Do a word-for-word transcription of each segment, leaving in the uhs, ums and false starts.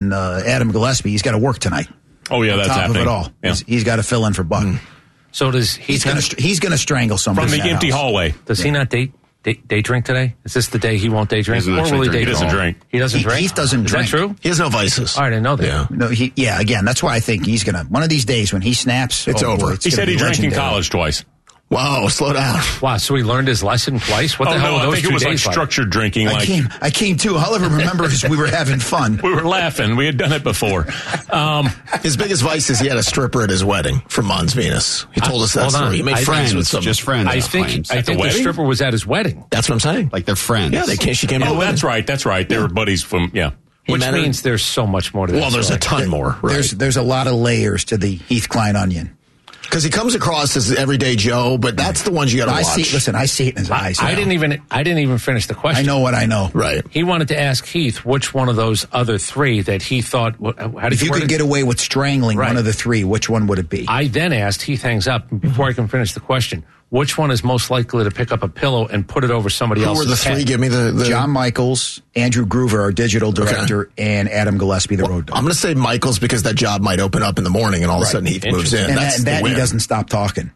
uh, Adam Gillespie, he's got to work tonight. Oh, yeah, on that's top happening. of it all. Yeah. He's, he's got to fill in for Buck. Mm. So does he? He's going to he's going to strangle somebody from the empty house. hallway. Does yeah. he not day, day day drink today? Is this the day he won't day drink? He doesn't or will he, drink. day He doesn't drink. He doesn't He- drink. he doesn't Is drink. that true? He has no vices. Oh, I didn't know that. Yeah. No, he, yeah, again, that's why I think he's going to, one of these days when he snaps, It's oh, over. boy, it's He gonna said be he drank in legendary. college twice. Wow, slow down. Wow. So he learned his lesson twice. What the oh, hell no, were I those think two it was like days like? structured drinking. I Like came, I came too. All I remember is we were having fun. we were laughing. We had done it before. Um, His biggest vice is he had a stripper at his wedding from Mons Venus. He told us that hold on. story. He made I- friends Friends, with some. just friends. I think claims. I At the think the wedding? stripper was at his wedding, That's what I'm saying. like they're friends. Yeah, they came, she came to the oh, wedding. that's right. That's right. They were buddies from, yeah. He which met her. means there's so much more to this. Well, there's a story. ton more. Right. There's, there's a lot of layers to the Heath Klein onion. Because he comes across as everyday Joe, but that's the ones you got to I watch. see, listen, I see it in his I, eyes. I now. didn't even I didn't even finish the I question. know what I know. Right. He wanted to ask Heath which one of those other three that he thought. wh- How did If you word could it? get away with strangling Right. one of the three, which one would it be? I then asked, Heath hangs up, and before I can finish the question, which one is most likely to pick up a pillow and put it over somebody Who else's were the three? head? Give me the. the John Michaels, Andrew Groover, our digital director, and Adam Gillespie, the road dog. I'm going to say Michaels because that job might open up in the morning and all of a sudden Heath moves in. And That's that, the that win. he doesn't stop talking.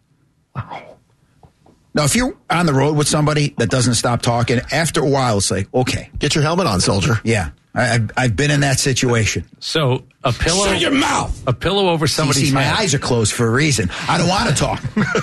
Now, if you're on the road with somebody that doesn't stop talking, after a while, it's like, okay, Get your helmet on, soldier. yeah, I, I've, I've been in that situation. So a pillow, Shut your mouth. a pillow over You somebody's see, my head. eyes are closed for a reason. I don't want to talk.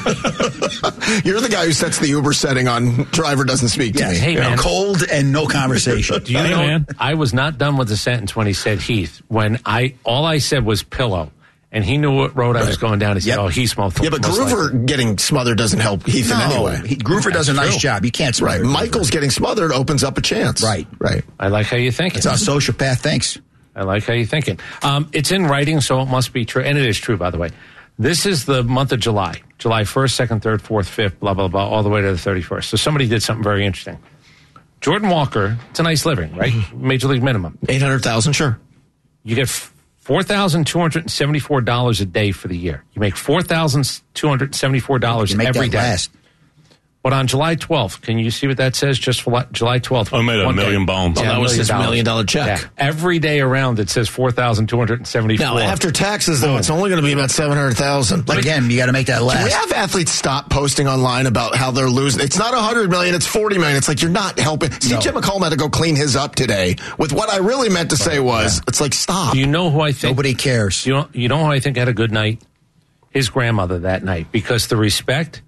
You're the guy who sets the Uber setting on driver doesn't speak to Yes. me. Hey, You know, man. cold and no conversation. Do you Hey, know? man. I was not done with the sentence when he said Heath. When I all I said was pillow, and he knew what road I was going down. He said, Yep. "Oh, he smelled." Yeah, but most Groover likely." getting smothered doesn't help Heath in any No, way. he, Groover does a That's nice true. job. You can't Right. smother Groover. Michael's getting smothered opens up a chance. Right. Right. I like how you think. That's how a sociopath thinks. I like how you're thinking. Um, it's in writing, so it must be true. And it is true, by the way. This is the month of July. July first, second, third, fourth, fifth, blah, blah, blah, all the way to the thirty-first. So somebody did something very interesting. Jordan Walker, it's a nice living, right? Major league minimum. eight hundred thousand, sure. You get four thousand two hundred seventy-four dollars a day for the year. You make four thousand two hundred seventy-four dollars You make every that day. last. But on July twelfth, can you see what that says? Just for li- July twelfth. I made a one day. million bones. Oh, that a was million his dollars. million dollar check. Yeah. Every day around it says four thousand two hundred seventy-four. Now, after taxes, though, it's only going to be about seven hundred thousand. But again, you got to make that Can we last. have athletes stop posting online about how they're losing? It's not one hundred million, it's forty million. It's like you're not helping. See, No. Jim McCollum had to go clean his up today with what I really meant to say was, it's like, stop. Do you know who I think? Nobody cares. You know, you know who I think had a good night? His grandmother that night. Because the respect,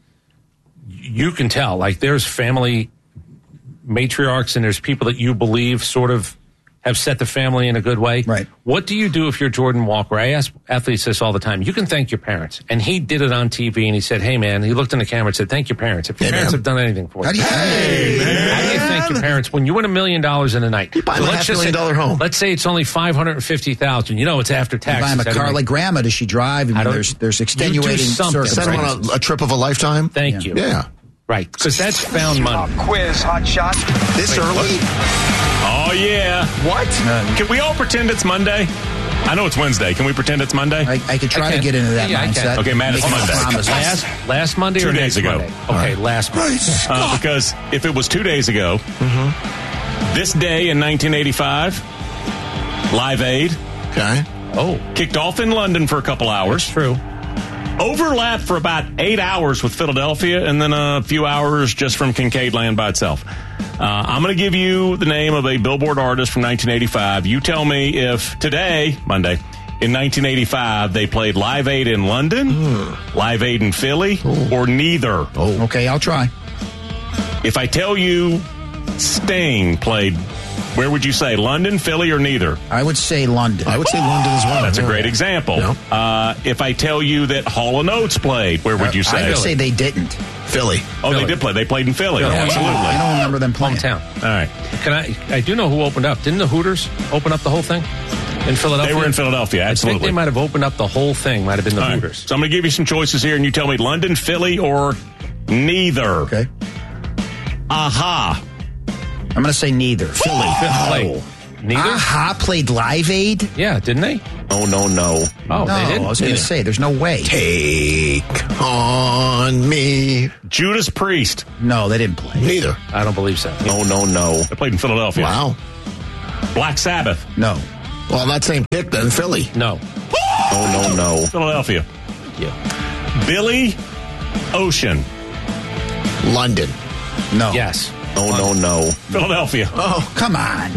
you can tell. Like, there's family matriarchs and there's people that you believe sort of have set the family in a good way. Right. What do you do if you're Jordan Walker? I ask athletes this all the time. You can thank your parents. And he did it on T V and he said, hey, man, he looked in the camera and said, thank your parents. If your Hey, parents man. have done anything for you. How do you, How do you thank your parents when you win a million dollars in a night? You buy him a let's half just million say- dollar home. Let's say it's only five hundred fifty thousand dollars. You know, it's after you taxes. buy him a That'd car make- like grandma? Does she drive? I mean, I don't- there's there's you do extenuating something. Send him circumstances. on a, a trip of a lifetime? Thank you. Yeah. Right, because that's found money. Quiz, hot shot. This early? Oh, yeah. What? Can we all pretend it's Monday? I know it's Wednesday. Can we pretend it's Monday? I, I could try I to can. get into that Yeah, I can. mindset. Okay, Matt, it's Make Monday. promises. Last, last Monday Two or days next ago. Monday? Okay, last Monday. Uh, because if it was two days ago, this day in nineteen eighty-five, Live Aid Okay. Oh, kicked off in London for a couple hours. true. Overlapped for about eight hours with Philadelphia, and then a few hours just from Kincaid Land by itself. Uh, I'm going to give you the name of a Billboard artist from nineteen eighty-five. You tell me if today, Monday, in nineteen eighty-five, they played Live Aid in London, Mm. Live Aid in Philly, or neither. Oh. Okay, I'll try. If I tell you Sting played, where would you say, London, Philly, or neither? I would say London. I would say London as well. That's a Yeah. great example. Yeah. Uh, if I tell you that Hall and Oates played, where would you say? I would say they didn't. Philly. Oh, Philly. they did play. They played in Philly. Philly. Absolutely. I don't remember them playing. Hometown. All right. Can I? I do know who opened up. Didn't the Hooters open up the whole thing in Philadelphia? They were in Philadelphia, I think absolutely. they might have opened up the whole thing. Might have been the All right. Hooters. So I'm going to give you some choices here, and you tell me London, Philly, or neither. Okay. Aha. I'm going to say neither. Philly. Play. Neither. Aha played Live Aid? Yeah, didn't they? No, no, no. Oh, no, they didn't. I was going to say, there's no way. Take on me. Judas Priest. No, they didn't play. Neither. I don't believe so. No, no, no. They played in Philadelphia. Wow. Black Sabbath. No. Well, that same pick then, Philly. No. Oh, no, no. Philadelphia. Yeah. Billy Ocean. London. No. Yes. Oh, no, no. Philadelphia. Oh, come on.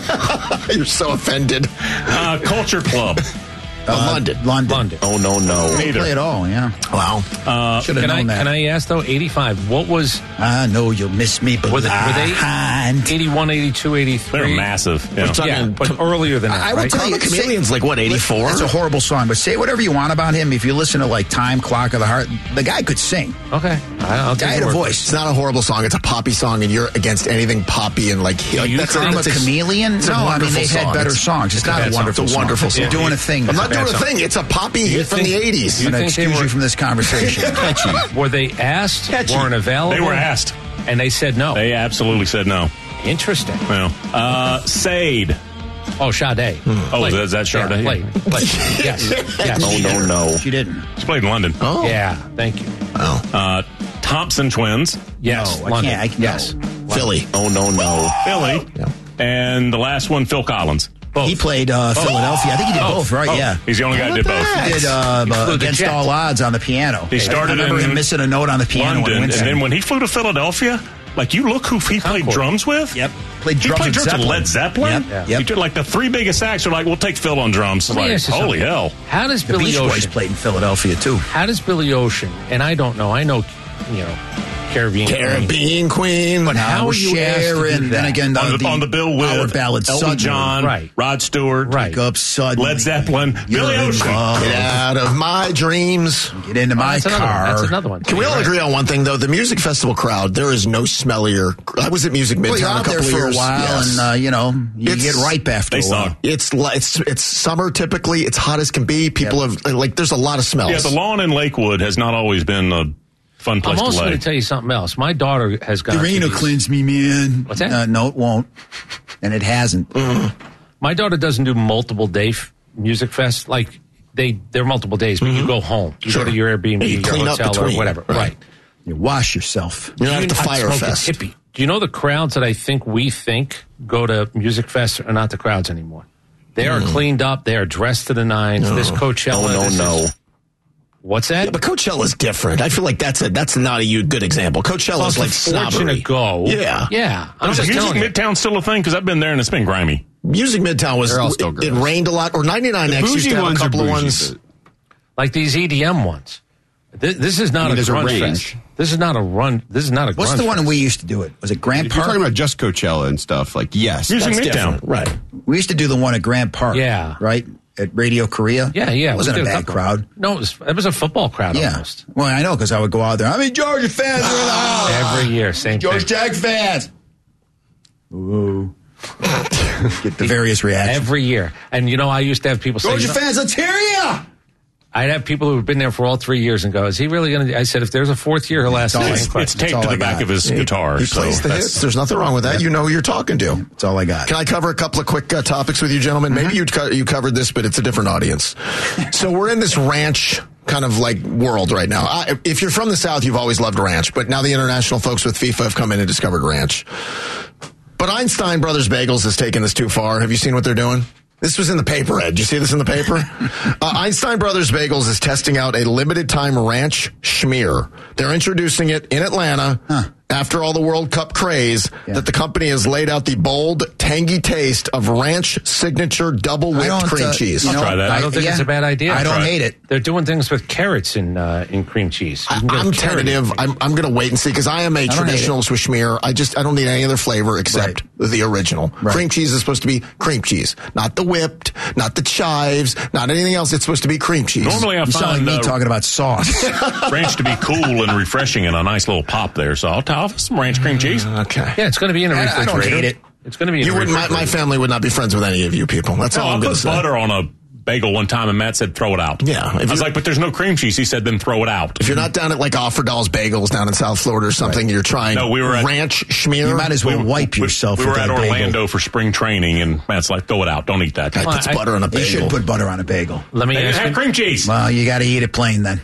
You're so offended. Uh, Culture Club. Uh, London. London. London. Oh, no, no. Didn't play at all, yeah. Wow. Uh, Should have Can I, known that. can I ask, though, eighty-five, what was I know you'll miss me, but Were they- were they- behind. eighty-one, eighty-two, eighty-three? they're massive. You know. talking- Yeah, but earlier than that, I will right? tell you, The Chameleon's like, what, eighty-four? It's a horrible song, but say whatever you want about him. If you listen to, like, Time Clock of the Heart, the guy could sing. Okay. I, I'll Guy take had your a word for voice. It's not a horrible song. It's a poppy song, and you're against anything poppy and like. like you that's think I'm a that's chameleon? It's a No, I mean, wonderful they've had song. better It's- songs. It's not bad a song. wonderful It's a song. wonderful song. You're doing a thing. I'm that's not a doing bad a song. thing. It's a poppy You hit from think- the eighties. you I'm going to think they excuse were- you from this conversation. Were they asked? Weren't available? They were asked. And they said no. They absolutely said no. Interesting. Well, uh, Sade. Oh, Sade. Oh, is that Sade? Yeah, played. Played. Yes. Yes. Oh, no, no. She didn't. She played in London. Oh. Yeah, thank you. Oh. Uh, Thompson Twins. Yes, No, I London. can't. I can't. Yes. Philly. Oh, no, no. Philly. Yeah. And the last one, Phil Collins. Both. He played uh, Philadelphia. I think he did Oh. both, right? Oh. Yeah. He's the only guy that did both. He did uh, He flew uh, the Against jet. All Odds on the piano. He started I remember in him missing a note on the piano. London, when and he went then in. when he flew to Philadelphia, like you look who he played Concord. drums with. Yep. Played He drums played with drums with Zeppelin. Led Zeppelin. Yep. Yeah. Yep. He did like the three biggest acts are like, we'll take Phil on drums. Let me Like, ask you holy something. hell. How does The Billy Beach Boys Ocean? played in Philadelphia, too. How does Billy Ocean? And I don't know. I know, you know, Caribbean. Queen. Caribbean Queen. But how Uh, are you asked to do Sharon, that? then again, On the, on the bill with our ballad, Elton Suddenly. John, Right. Rod Stewart, Right. Wake up suddenly. Led Zeppelin, You're Billy in Ocean. love. Get out of my dreams. Get into Oh, my that's another car. one. That's another one. Can we all Right. agree on one thing, though? The music festival crowd, there is no smellier. I was at Music Midtown Well, you're a out couple there of for years. a while, Yes. and uh, you know you It's- get ripe after They a while. suck. It's li- it's it's summer typically. It's hot as can be. People have like. There's a lot of smells. Yeah, the lawn in Lakewood has not always been a fun place I'm also to going lay. to tell you something else. My daughter has gone. The rain to will these- cleanse me, man. What's that? Uh, no, it won't, and it hasn't. My daughter doesn't do multiple day f- music fest. Like they, they're multiple days, but you go home. You Sure. go to your Airbnb, Yeah, you your clean up hotel, or between, whatever. right. Right. You wash yourself. You're not at the Not Fire smoking Fest. hippie. Do you know the crowds that I think we think go to music fests are not the crowds anymore? They are cleaned up. They are dressed to the nines. This Coachella. Oh, no, this no. is- what's that? Yeah, but Coachella's different. I feel like that's a that's not a you- good example. Coachella's Well, it's like a snobbery. fortunate go. Yeah. Yeah. I'm Is just Music telling you. Midtown still a thing? Because I've been there and it's been grimy. Music Midtown was They're all still it, it gross. rained a lot. Or ninety-nine X used Bougie to have a ones are couple of bougie, ones. but- Like these E D M ones. This, this is not mean, a there's a grunge range. fest. This is not a run. This is not a What's grunge the one fest. we used to do it? Was it Grant If you're Park? talking about just Coachella and stuff, like, yes. Music That's Midtown. different. Right. We used to do the one at Grant Park. Yeah. Right? At Radio Korea. Yeah, yeah. It wasn't we a did bad couple. crowd. No, it was, it was a football crowd Yeah. almost. Well, I know because I would go out there. I mean, Georgia fans are in the house. Every year, same Georgia thing. Tech fans. Ooh. Get the various reactions. Every year. And, you know, I used to have people say, Georgia you know, fans, let's hear you. I'd have people who have been there for all three years and go, is he really going to? I said, if there's a fourth year, he'll ask the all same I- It's, question. it's taped all to I the back got. of his guitar. He so plays the that's- hits. There's nothing wrong with that. You know who you're talking to. That's all I got. Can I cover a couple of quick uh, topics with you, gentlemen? Maybe you co- you covered this, but it's a different audience. So we're in this ranch kind of like world right now. I, if you're from the South, you've always loved ranch, but now the international folks with FIFA have come in and discovered ranch. But Einstein Brothers Bagels has taken this too far. Have you seen what they're doing? This was in the paper, Ed. Did you see this in the paper? uh, Einstein Brothers Bagels is testing out a limited time ranch schmear. They're introducing it in Atlanta Huh. after all the World Cup craze Yeah. that the company has laid out the bold, tangy taste of ranch signature double I whipped don't, cream uh, cheese. you know, try that. I don't think yeah, it's a bad idea. I don't Try it. hate it. They're doing things with carrots in uh, in cream cheese. You I, can get I'm a carrot in tentative. cream I'm, I'm going to wait and see because I am a don't hate traditionalist with schmear. I just I don't need any other flavor except the original. Right. Cream cheese is supposed to be cream cheese, not the whipped, not the chives, not anything else. It's supposed to be cream cheese. Normally I You sound like find me uh, talking about sauce. ranch to be cool and refreshing and a nice little pop there. So I'll tell some ranch cream cheese. Okay. Yeah, it's going to be in a I- I refrigerator. don't hate it. It's going to be in You a wouldn't. My, refrigerator. my family would not be friends with any of you people. That's No, all I'll I'm going put to say. butter on a bagel one time, and Matt said, throw it out. Yeah. I was like, but there's no cream cheese. He said, then throw it out. If you're not down at like Offerdahl's Bagels down in South Florida or something, right. you're trying no, we were at, ranch schmear. You might as well we, wipe we, yourself. We were at Orlando bagel. for spring training, and Matt's like, throw it out. Don't eat that. Guy puts I, butter on a bagel. You should put butter on a bagel. Let me they ask have you. cream cheese. Well, you got to eat it plain then.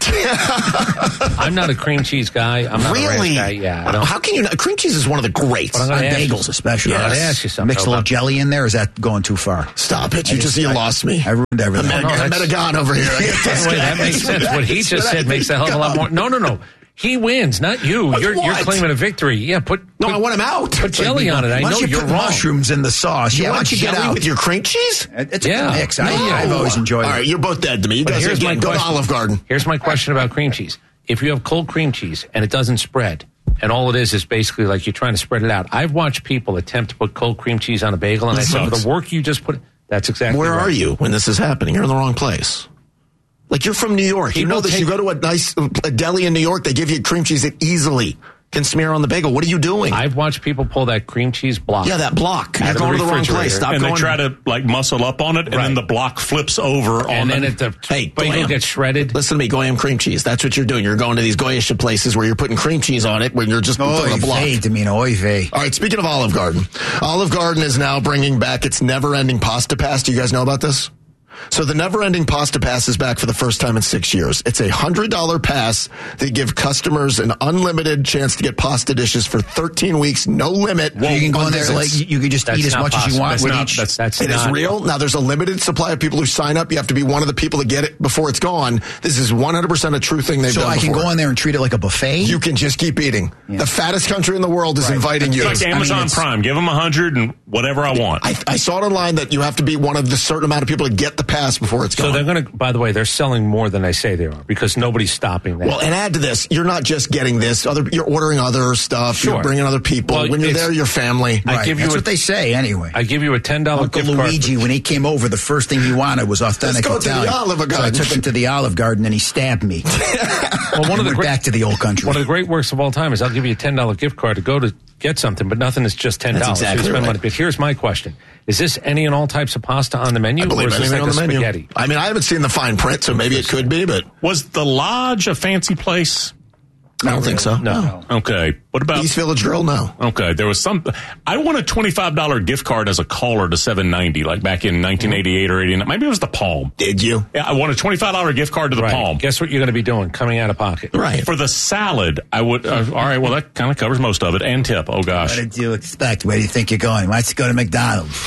I'm not a cream cheese guy. I'm not really? a ranch guy. Yeah. I don't, How can you not? Cream cheese is one of the greats. On bagels, especially. Yeah, I ask you something. Mix a little jelly in there. Is that going too far? Stop it! You just, just you I, lost me. I ruined everything. I met, no, I met a god over here. Wait, that makes sense. What he just said makes a hell of a lot more. No, no, no. He wins, not you. What, you're what? you're claiming a victory. Yeah, put, no, put I want him out. Put jelly on it. I why know don't you you're put wrong. mushrooms in the sauce. You Yeah, why want don't you get jelly out with your cream cheese? It's Yeah. a good mix. I, No. I've always enjoyed All it. right, you're both dead to me. You But guys are here's my getting, go to question. Olive Garden. Here's my question about cream cheese. If you have cold cream cheese and it doesn't spread, and all it is is basically like you're trying to spread it out. I've watched people attempt to put cold cream cheese on a bagel, and I said, for the work you just put, that's exactly Where right. are you when this is happening? You're in the wrong place. Like, you're from New York. People you know this. take- You go to a nice a deli in New York, they give you cream cheese that easily can smear on the bagel. What are you doing? I've watched people pull that cream cheese block. yeah, that block. You're Out of going the to the wrong refrigerator. place. Stop and going. they try to like muscle up on it, and Right. then the block flips over on and then it. at the Hey, bagel Goyam. gets shredded. Listen to me, Goyam cream cheese. That's what you're doing. You're going to these Goyish places where you're putting cream cheese on it when you're just Oy putting a block. vey, Domino, oy vey. All right, speaking of Olive Garden, Olive Garden is now bringing back its never-ending pasta pass. Do you guys know about this? So the never-ending pasta pass is back for the first time in six years. It's a one hundred dollars pass that give customers an unlimited chance to get pasta dishes for thirteen weeks, no limit. So you can go on in there, like, visits. you you can just That's eat as not much as you possible. want That's with not- each. that's- that's It is not- real. Now, there's a limited supply of people who sign up. You have to be one of the people to get it before it's gone. This is one hundred percent a true thing they've so done I can before. go in there and treat it like a buffet? You can just keep eating. Yeah. The fattest country in the world is inviting you. It's like I mean, Amazon it's- Prime. Give them a hundred and whatever I want. I, I saw it online that you have to be one of the certain amount of people to get the pass before it's So gone. they're going to, by the way, they're selling more than they say they are because nobody's stopping that. Well, and add to this, you're not just getting this. Other, you're ordering other stuff. Sure. You're bringing other people. Well, when you're it's- there, your family. I Right, give you that's a- what they say anyway. I give you a ten dollars Uncle gift card. Luigi, when he came over, the first thing he wanted was authentic Let's go to the Italian. Olive So I Garden. took him to the Olive Garden and he stabbed me. well, one And of the we're great, back to the old country. one of the great works of all time is I'll give you a ten dollars gift card to go to get something, but nothing is just ten dollars. That's exactly so you spend right. money. But here's my question: is this any and all types of pasta on the menu, I or believe is this anything like on a the menu. spaghetti? I mean, I haven't seen the fine print, so maybe it could be, but Was the Lodge a fancy place? I don't think so. No. Okay. What about East Village Grill, no. Okay, there was some. I won a twenty-five dollars gift card as a caller to seven ninety, like back in nineteen eighty-eight or eighty-nine. Maybe it was the Palm. Did you? Yeah, I won a twenty-five dollars gift card to the Right. Palm. Guess what you're going to be doing? Coming out of pocket. Right. For the salad, I would. Uh, all right, well, that kind of covers most of it. And tip. Oh, gosh. What did you expect? Where do you think you're going? Why don't you go to McDonald's?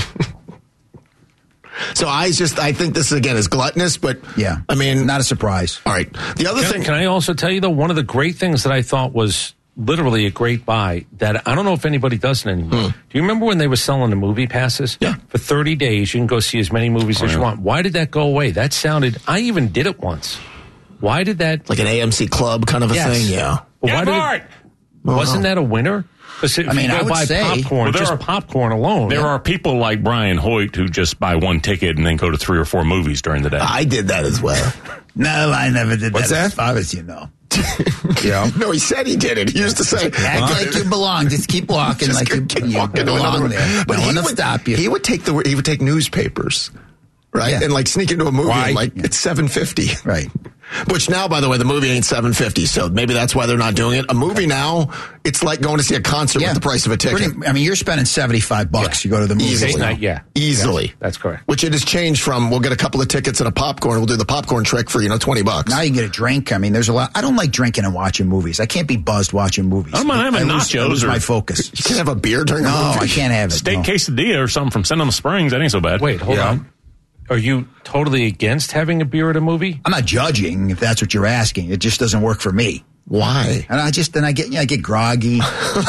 So I just, I think this, again, is gluttonous, but Yeah. I mean, Not a surprise. all right. The other Can, thing, can I also tell you, though, one of the great things that I thought was literally a great buy that I don't know if anybody does it anymore. Do you remember when they were selling the movie passes? Yeah. For thirty days, you can go see as many movies as you want. Why did that go away? That sounded, I even did it once. Why did that? like an A M C club kind of a Yes. thing, yeah. But why Get did it- Bart! wasn't that a winner? Because if I mean, you go I would buy say- popcorn, Well, there just are- popcorn alone. There are people like Brian Hoyt who just buy one ticket and then go to three or four movies during the day. I did that as well. No, I never did What's that, that? as far as you know. You know? No, he said he did it. He used to say, Act like you belong. Just keep walking Just like you, keep you walking to another belong one. there. But no he one will would, stop you. He would take the he would take newspapers, right, Yeah. and like sneak into a movie. Why? And like Yeah. it's seven fifty, Right. Which now, by the way, the movie ain't seven fifty, so maybe that's why they're not doing it. A movie now, it's like going to see a concert with the price of a ticket. Pretty- I mean, you're spending seventy-five bucks. Yeah. You go to the movie. Easily. Date night, yeah. Easily. Yes, that's correct. Which it has changed from we'll get a couple of tickets and a popcorn. We'll do the popcorn trick for, you know, twenty bucks. Now you can get a drink. I mean, there's a lot. I don't like drinking and watching movies. I can't be buzzed watching movies. I don't mind having I lose, I nachos lose or- my focus. You can't have a beer during a No, movie. I can't have it. Steak no. quesadilla or something from Cinema Springs. That ain't so bad. Wait, hold Yeah. on. Are you totally against having a beer at a movie? I'm not judging if that's what you're asking. It just doesn't work for me. Why? And I just then I get yeah, I get groggy.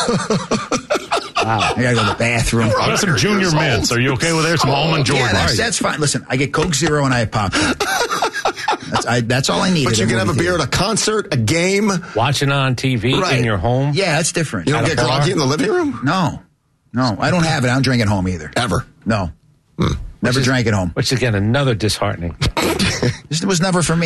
Wow. I gotta go to the bathroom. How about some Junior years old. Mints? Are you okay with that? Some almond Jordans. Yeah, that's, that's fine. Listen, I get Coke Zero and I have popcorn. That's, I, that's all I need. But at you a can have a movie beer at theater. a concert, a game. Watching on T V Right. in your home? Yeah, that's different. You don't At a get bar? groggy in the living room? No, no, I don't have it. I don't drink at home either. Ever. No, never is- drank at home. Which, again, another disheartening. This was never for me.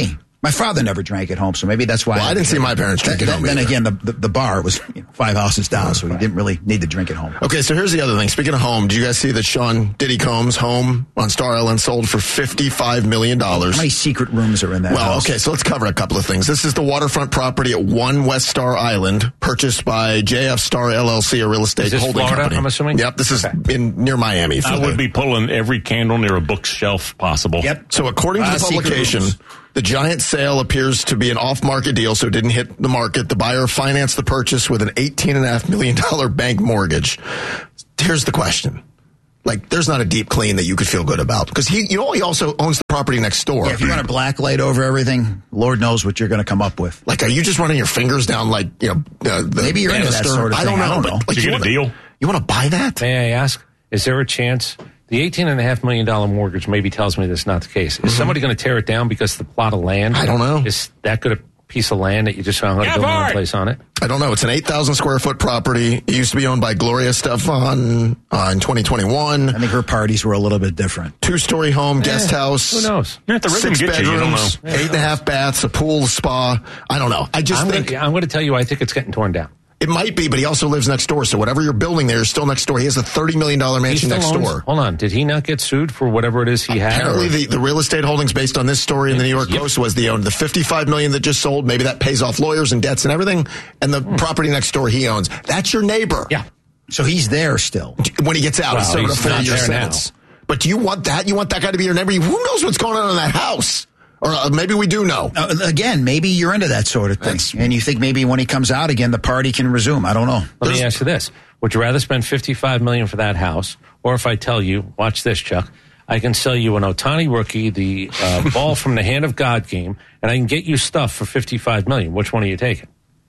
My father never drank at home, so maybe that's why. Well, I didn't see my parents drink then, at home Then either. again, the, the, the bar was you know, five houses down, so he didn't really need to drink at home. Okay, so here's the other thing. Speaking of home, do you guys see that Sean Diddy Combs' home on Star Island sold for fifty-five million dollars? How many secret rooms are in that Well, house? okay, so let's cover a couple of things. This is the waterfront property at One West Star Island, purchased by J F Star L L C, a real estate Is this holding Florida, company. I'm assuming? Yep, this is Okay. in near Miami. I would be pulling every candle near a bookshelf possible. Yep. So according to Uh, the secret publication, rooms. the giant sale appears to be an off-market deal, so it didn't hit the market. The buyer financed the purchase with an eighteen point five million dollars bank mortgage. Here's the question. Like, there's not a deep clean that you could feel good about. Because he, you know, he also owns the property next door. Yeah, if you want a black light over everything, Lord knows what you're going to come up with. Like, are you just running your fingers down, like, you know, uh, the Maybe you're into that banister? sort of I don't thing. know. I don't but, know. Like, Did you get a wanna, deal? You want to buy that? May I ask, is there a chance the eighteen point five million dollars mortgage maybe tells me that's not the case? Is somebody going to tear it down because the plot of land? I don't know. Is that good a piece of land that you just found out Yeah, to build Bart! one place on it? I don't know. It's an eight thousand square foot property. It used to be owned by Gloria Stefan uh, in twenty twenty-one. I think her parties were a little bit different. Two-story home, guest house. Who knows? Yeah, if the rhythm Six gets you, you don't bedrooms, know. eight and a half baths, a pool, a spa. I don't know. I just I'm think gonna, I'm going to tell you, I think it's getting torn down. it might be, but he also lives next door. So whatever you're building there is still next door. He has a thirty million dollars He mansion still next owns- door. Hold on, did he not get sued for whatever it is he had? Apparently, or- the, the real estate holdings based on this story in the New York Yep. Post was the owned the fifty-five million dollars that just sold. Maybe that pays off lawyers and debts and everything. And the property next door he owns. That's your neighbor. yeah. So he's there still. When he gets out, he's Well, serving a he's four not year there now. sentence. But do you want that? You want that guy to be your neighbor? Who knows what's going on in that house? Or uh, maybe we do know. Uh, again, maybe you're into that sort of thing. That's- and you think maybe when he comes out again, the party can resume. I don't know. Let There's- me ask you this. Would you rather spend fifty-five million dollars for that house, or if I tell you, watch this, Chuck, I can sell you an Ohtani rookie, the uh, ball from the hand of God game, and I can get you stuff for fifty-five million dollars. Which one are you taking?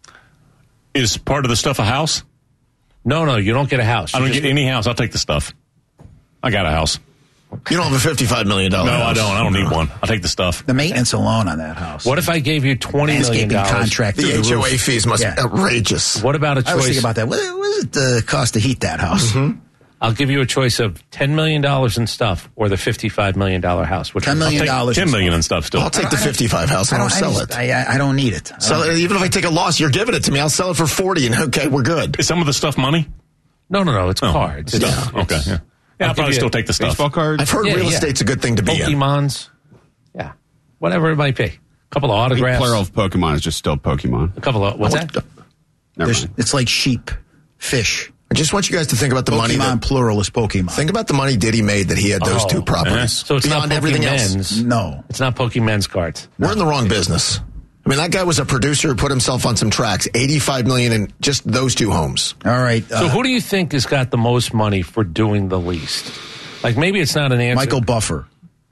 Is part of the stuff a house? No, no, you don't get a house. I You don't just- get any house. I'll take the stuff. I got a house. You don't have a fifty-five million dollars No, house. I don't. I don't need one. I'll take the stuff. The maintenance alone on that house. What if I gave you twenty million Landscaping dollars? contract. The through H O A roof. fees must Yeah. be outrageous. What about a I was choice? thinking about that. What, what does it uh, cost to heat that house? Mm-hmm. I'll give you a choice of ten million dollars in stuff or the fifty-five million dollars house. Which Ten one? million Take dollars. ten million and stuff still. I'll take the fifty-five house. I don't I sell just- it. I, I, I don't need it. I So don't- even if I take a loss, you're giving it to me. I'll sell it for forty, and okay, we're good. Is some of the stuff money? No, no, no. It's Oh, cards. it's It's- stuff. it's- Okay, yeah. Yeah, I'll I'll give probably you still a take the stuff. Baseball cards. I've heard Yeah, real yeah. estate's a good thing to be in. Pokemons. Yeah. Whatever it might be. A couple of autographs. Plural of Pokemon is just still Pokemon. A couple of, what's I that? want- Never There's- mind. it's like sheep, fish. I just want you guys to think about the money. Pokemon That, plural is Pokemon. think about the money Diddy made that he had those Oh, two properties. uh-huh. So it's beyond not everything else. Pokemon's. no. It's not Pokemon's cards. We're in the wrong business. I mean, that guy was a producer who put himself on some tracks. eighty-five million in just those two homes. All right. Uh, So who do you think has got the most money for doing the least? Like maybe it's not an answer. Michael Buffer.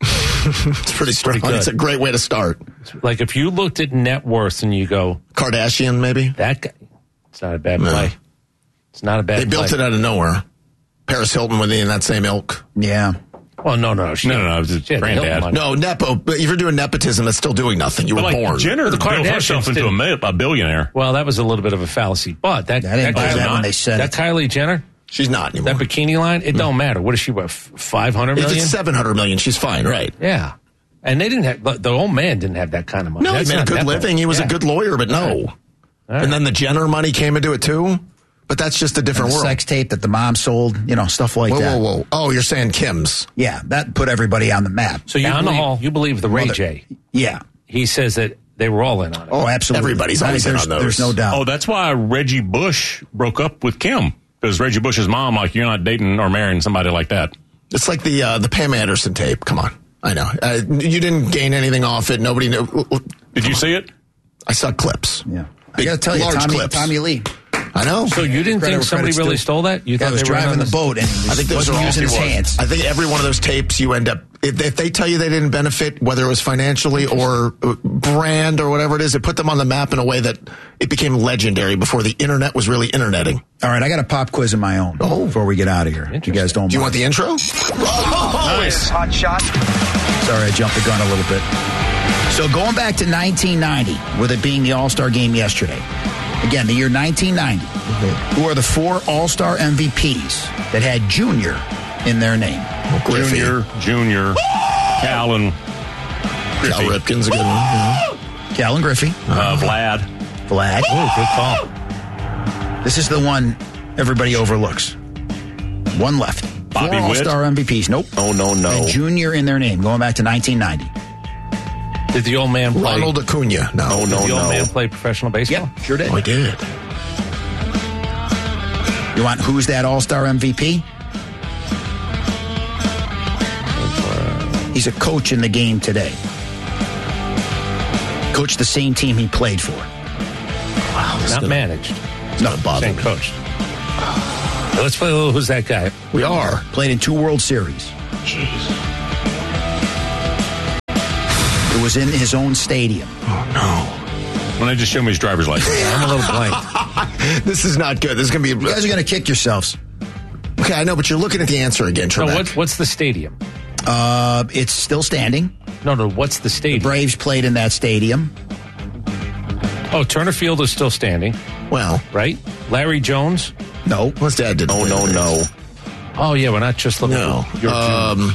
It's pretty strong. pretty good. It's a great way to start. Like if you looked at net worth and you go, Kardashian, maybe. that guy, it's not a bad No. play. It's not a bad They built play. it out of nowhere. Paris Hilton was in that same ilk. Yeah. Well, no, no, she, No, no, no, it was his she had the granddad. Hilton money. No, Nepo. But if you're doing nepotism, that's still doing nothing. You But were like born. Jenner The built herself Kardashians into a, didn't. mi- a billionaire. Well, that was a little bit of a fallacy, but that I didn't that, buy Kylie- that when they said that it. Kylie Jenner, She's not anymore. that bikini line, it don't matter. What is she worth? Five hundred If million? it's seven hundred million, she's fine, right? Yeah, and they didn't have the old man didn't have that kind of money. No, That's he made a not good Nepo. living. He was Yeah. a good lawyer, but no. right. And then the Jenner money came into it too. But that's just a And different the world. sex tape that the mom sold, you know, stuff like whoa, that. whoa, whoa. Oh, you're saying Kim's. Yeah, that put everybody on the map. So you Down the believe, hall. you believe the Ray Mother- J? Yeah. He says that they were all in on it. Oh, absolutely. Everybody's I- always in there's, on those. There's no doubt. Oh, that's why Reggie Bush broke up with Kim. Because Reggie Bush's mom, like, you're not dating or marrying somebody like that. It's like the uh, the Pam Anderson tape. Come on. I know. Uh, you didn't gain anything off it. Nobody knew. Did you see it? I saw clips. Yeah. I Big, got to tell you, large Tommy, clips. Tommy Lee. I know. So you didn't Credit think where somebody credit's really due. stole that? You Guy thought was they were in driving on the this? boat and I think those wasn't are all using his hands. I think every one of those tapes you end up, if, if they tell you they didn't benefit, whether it was financially or uh, brand or whatever it is, it put them on the map in a way that it became legendary before the internet was really interneting. All right, I got a pop quiz of my own Oh. before we get out of here. If you guys don't Do you want mind. the intro? Nice. Hot shot. Sorry, I jumped the gun a little bit. So going back to nineteen ninety, with it being the All-Star game yesterday. Again, the year nineteen ninety. Who are the four All-Star M V Ps that had Junior in their name? Griffey. Junior, Junior, Cal, and Cal Griffey. Ripken's a good one. Yeah. Calvin Griffey. Uh, Vlad. Vlad. Oh, good call. This is the one everybody overlooks. One left. Bobby Four Witt. All-Star M V Ps. Nope. Oh, no, no. A junior in their name, going back to nineteen ninety. Did the old man play? Ronald Acuna. No. Oh, no, Did the old no. man play professional baseball? Yep, sure did. Oh, I did. You want who's that All-Star M V P? He's a coach in the game today. Coached the same team he played for. Wow. this is Not gonna- managed. It's not bothering Saying me. coached. Let's play a little Who's That Guy? We are. Played in two World Series. It was in his own stadium. When I just show me his driver's license. I'm a little blank. This is not good. This is going to You be. guys are going to kick yourselves. Okay, I know, but you're looking at the answer again, So Trebek. what, what's the stadium? Uh, it's still standing. No, no, what's the stadium? Braves played in that stadium. Oh, Turner Field is still standing, Well, right? Larry Jones? No. what's dad did? Oh, no, no. Oh, yeah, we're not just looking No. at your Um,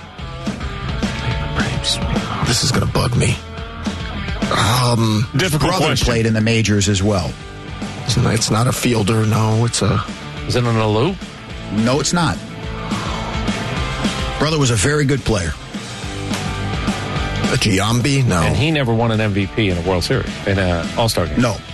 this is going to bug me. Um, Difficult Brother question. played in the majors as well. it's not, it's not a fielder. No, it's a. Is it an Alou? No, it's not. Brother was a very good player. A Giambi? No. And he never won an M V P in a World Series, in an All-Star game. No.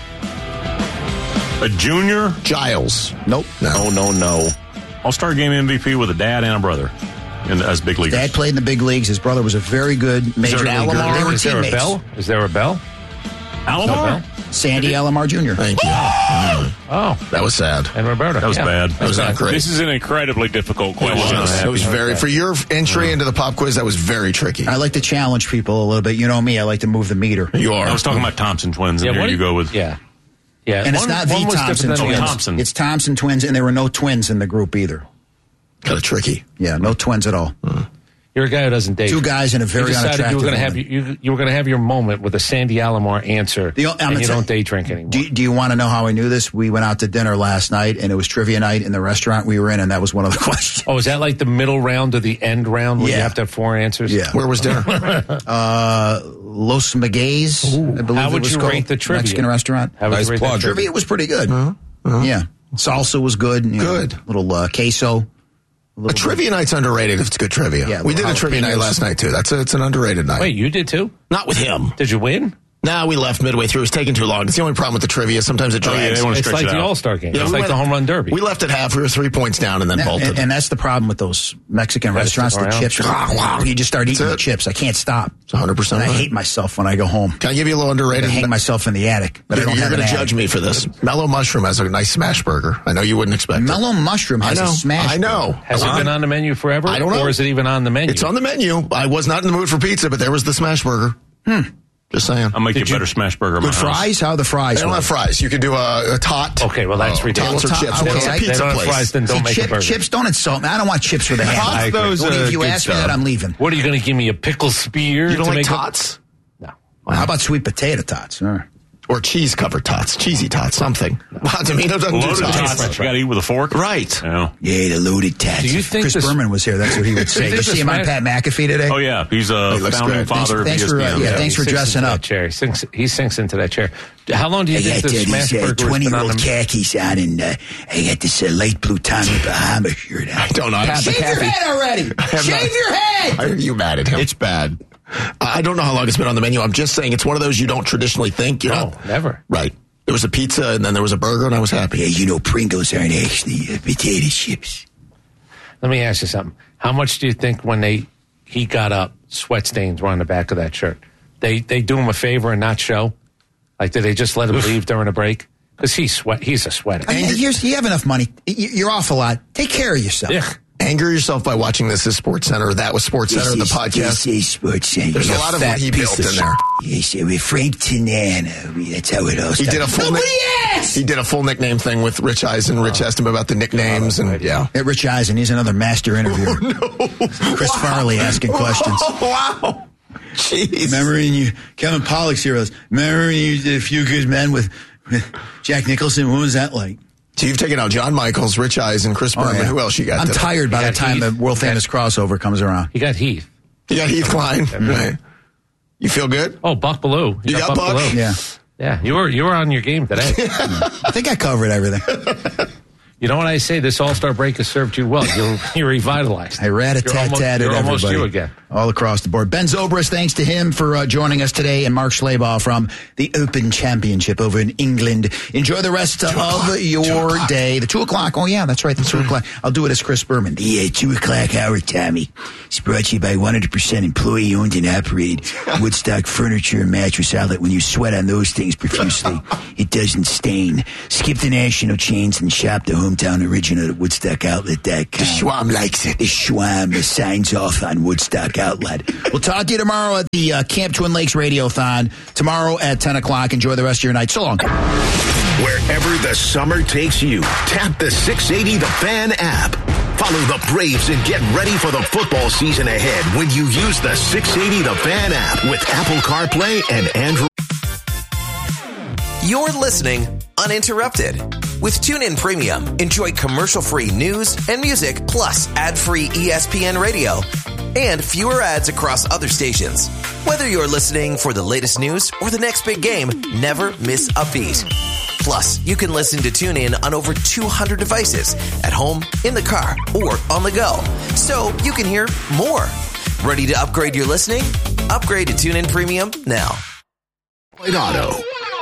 A junior Giles. Nope. No. Oh, no, no. All-Star game M V P with a dad and a brother in, as big leaguers. Dad played in the big leagues. His brother was a very good major there an leaguer. Alomar? They were Is there a teammates. bell? Is there a bell? Alomar? No bell? Sandy Alomar Junior Thank you. Oh, That was sad. and Roberto. That was Yeah. bad. That was not great. This is an incredibly difficult question. It was, I'm it was happy. very, for your entry into the pop quiz, that was very tricky. I like to challenge people a little bit. You know me. I like to move the meter. You are. I was talking about Thompson twins, and Yeah, here what you do go with. Yeah. Yeah. And it's One- not one the was Thompson different than the twins. other. Thompson. It's Thompson twins, and there were no twins in the group either. Kind of tricky. Yeah, no twins at all. You're a guy who doesn't date. Two guys and a very you decided you were unattractive gonna have woman. you, you were going to have your moment with a Sandy Alomar answer, The- I'm and gonna you tell- don't day drink anymore. Do, do you want to know how I knew this? We went out to dinner last night, and it was trivia night in the restaurant we were in, and that was one of the questions. oh, is that like the middle round or the end round where you Yeah. have to have four answers? Yeah. Where was dinner? Uh, Los Maguey's, I believe How it would was you called. rate the trivia? Mexican restaurant. How would Nice you rate plug. that trivia? Trivia was pretty good. Yeah. Salsa was good. you know, Good. little uh, queso. A trivia night's underrated if it's good trivia. Yeah, we did a trivia night jalapenos. last night, too. That's a, it's an underrated night. Wait, you did too? Not with him. Did you win? Nah, we left midway through. It was taking too long. It's the only problem with the trivia. Sometimes it Oh, yeah, drags. they want to It's stretch like it the out. All Star game. Yeah, it's we like went- the home run derby. We left at half. We were three points down and then And, bolted. and, and that's the problem with those Mexican restaurants. The around. chips, you just start eating That's the it. chips. I can't stop. It's one hundred percent And I right. hate myself when I go home. Can I give you a little I underrated? hang myself in the attic, but I You're, don't have going an to attic. judge me for this. Mellow Mushroom has a nice smash burger. I know you wouldn't expect it. Mellow Mushroom I has know. a smash. I know. burger. Has it been on the menu forever? I don't know. Or is it even on the menu? It's on the menu. I was not in the mood for pizza, but there was the smash burger. Hmm. Just saying. I'll make you a Did you- better smash burger. in my Good house. fries? How are the fries? They don't work? have fries. You could do a, a tot. Okay, well, that's Oh, ridiculous. Tots or Well, chips. tot- Well, it's a okay, They pizza don't have place. fries, then don't See, make chip, a burger. chips don't insult me. I don't want chips with a ham. I agree. those Well, are if you good ask me stuff. that, I'm leaving. What are you going to give me, a pickle spear? You don't to like make a- tots? No. How about sweet potato tots? All right. Or cheese covered tots. Cheesy tots. Something. Wow, Domino doesn't do Loaded tots. tots. You got to eat with a fork. Right. Yeah. Yeah, the loaded tots. Do you think Chris this- Berman was here? That's what he would say. Do you You think see this him on man- Pat McAfee today? Oh yeah, he's a He looks founding great. father Thanks- thanks of for, E S P N. uh, yeah, He thanks for sinks dressing into up. that chair. He sinks, he sinks into that chair. How long do you I think got uh, this smash these uh, burger has been on twenty-year-old the khakis on, and uh, I got this uh, light blue Tommy Bahama shirt on. I don't know. I Shave have- your head already! have Shave not- your head! Are you mad at him? It's bad. I don't know how long it's been on the menu. I'm just saying it's one of those you don't traditionally think. You No, know, never. Right. There was a pizza and then there was a burger and I was happy. Yeah, you know Pringles aren't actually uh, potato chips. Let me ask you something. How much do you think when they he got up, sweat stains were on the back of that shirt? They they do him a favor and not show? Like, did they just let him leave during a break? Because he's sweat. He's a sweater. I mean, here's, you have enough money. You- You're off a lot. Take care of yourself. Yeah. Anger yourself by watching This Is Sports Center. That was Sports Center, the podcast. This is Sports Center. There's a You lot of fat what he piece built of in shit. there. Yes, uh, with Frank Tanana. We- That's how it all He started. did a full Nobody nick- asked! He did a full nickname thing with Rich Eisen. Rich asked him about the nicknames and yeah. Hey, Rich Eisen, he's another master interviewer. Chris Farley asking questions. Oh, wow. Jeez. Remember when you, Kevin Pollak's heroes, remember when you did A Few Good Men with, with Jack Nicholson? What was that like? So you've taken out John Michaels, Rich Eisen, Chris Oh, Berman. yeah. Who else you got? I'm today? tired by You the got time Heath. the world famous crossover comes around. He got Heath. You got Heath Klein. Right. You feel good? Oh, Buck Bellew. You got Buck? Bellew. Yeah. Yeah, you were you were on your game today. I think I covered everything. You know what I say? This All-Star break has served you well. You're, you're revitalized. I rat-a-tat-tatted You're almost everybody. you again. All across the board. Ben Zobrist, thanks to him for uh, joining us today, and Mark Schlabach from the Open Championship over in England. Enjoy the rest of your day. The two o'clock. Oh, yeah, that's right. The two o'clock. I'll do it as Chris Berman. The uh, two o'clock hour, Tommy. It's brought to you by one hundred percent employee-owned and operated Woodstock Furniture and Mattress Outlet. When you sweat on those things profusely, it doesn't stain. Skip the national chains and shop the hometown original at woodstock outlet dot com. The Schwam likes it. The Schwam signs off on Woodstock Outlet. We'll talk to you tomorrow at the uh, Camp Twin Lakes Radiothon. Tomorrow at ten o'clock. Enjoy the rest of your night. So long. Wherever the summer takes you, tap the six eighty The Fan app. Follow the Braves and get ready for the football season ahead when you use the six eighty The Fan app with Apple CarPlay and Android. You're listening uninterrupted. With TuneIn Premium, enjoy commercial-free news and music, plus ad-free E S P N radio, and fewer ads across other stations. Whether you're listening for the latest news or the next big game, never miss a beat. Plus, you can listen to TuneIn on over two hundred devices, at home, in the car, or on the go. So you can hear more. Ready to upgrade your listening? Upgrade to TuneIn Premium now. White Auto.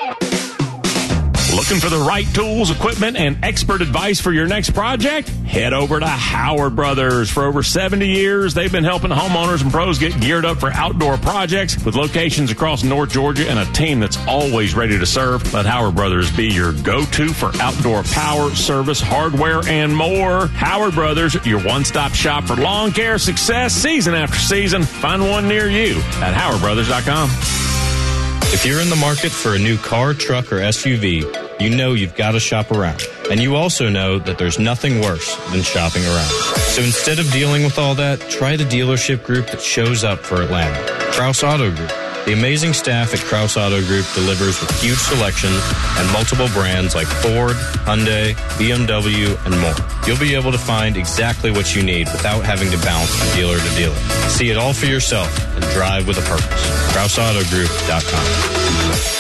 Looking for the right tools, equipment, and expert advice for your next project? Head over to Howard Brothers. For over seventy years, they've been helping homeowners and pros get geared up for outdoor projects with locations across North Georgia and a team that's always ready to serve. Let Howard Brothers be your go-to for outdoor power, service, hardware, and more. Howard Brothers, your one-stop shop for lawn care success season after season. Find one near you at howard brothers dot com. If you're in the market for a new car, truck, or S U V, you know you've got to shop around. And you also know that there's nothing worse than shopping around. So instead of dealing with all that, try the dealership group that shows up for Atlanta, Kraus Auto Group. The amazing staff at Kraus Auto Group delivers with huge selection and multiple brands like Ford, Hyundai, B M W, and more. You'll be able to find exactly what you need without having to bounce from dealer to dealer. See it all for yourself and drive with a purpose. Kraus Auto Group dot com.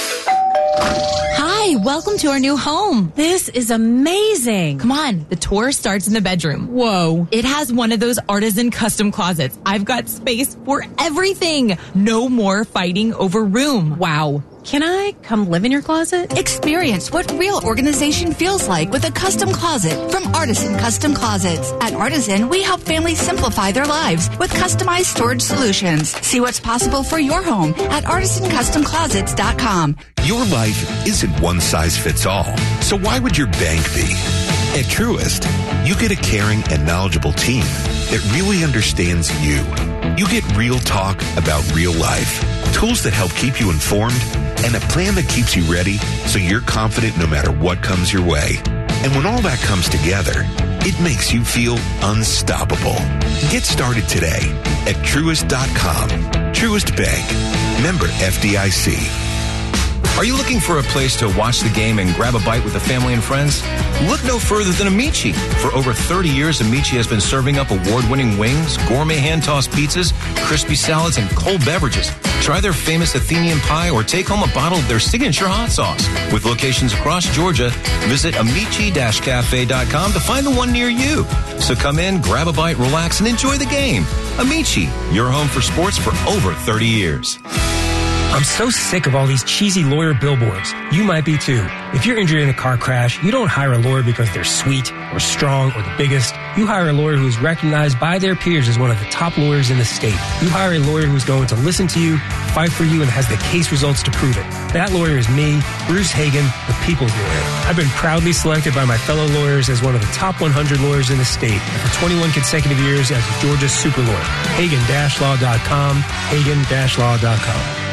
Hi, welcome to our new home. This is amazing. Come on, the tour starts in the bedroom. Whoa. It has one of those artisan custom closets. I've got space for everything. No more fighting over room. Wow. Can I come live in your closet? Experience what real organization feels like with a custom closet from Artisan Custom Closets. At Artisan, we help families simplify their lives with customized storage solutions. See what's possible for your home at artisan custom closets dot com. Your life isn't one size fits all, so why would your bank be? At Truist, you get a caring and knowledgeable team that really understands you. You get real talk about real life, tools that help keep you informed, and a plan that keeps you ready so you're confident no matter what comes your way. And when all that comes together, it makes you feel unstoppable. Get started today at truist dot com. Truist Bank. Member F D I C. Are you looking for a place to watch the game and grab a bite with the family and friends? Look no further than Amici. For over thirty years, Amici has been serving up award-winning wings, gourmet hand-tossed pizzas, crispy salads, and cold beverages. Try their famous Athenian pie or take home a bottle of their signature hot sauce. With locations across Georgia, visit amici dash cafe dot com to find the one near you. So come in, grab a bite, relax, and enjoy the game. Amici, your home for sports for over thirty years. I'm so sick of all these cheesy lawyer billboards. You might be too. If you're injured in a car crash, you don't hire a lawyer because they're sweet or strong or the biggest. You hire a lawyer who's recognized by their peers as one of the top lawyers in the state. You hire a lawyer who's going to listen to you, fight for you, and has the case results to prove it. That lawyer is me, Bruce Hagen, the people's lawyer. I've been proudly selected by my fellow lawyers as one of the top one hundred lawyers in the state, and for twenty-one consecutive years as Georgia's super lawyer. Hagen Law dot com, Hagen Law dot com.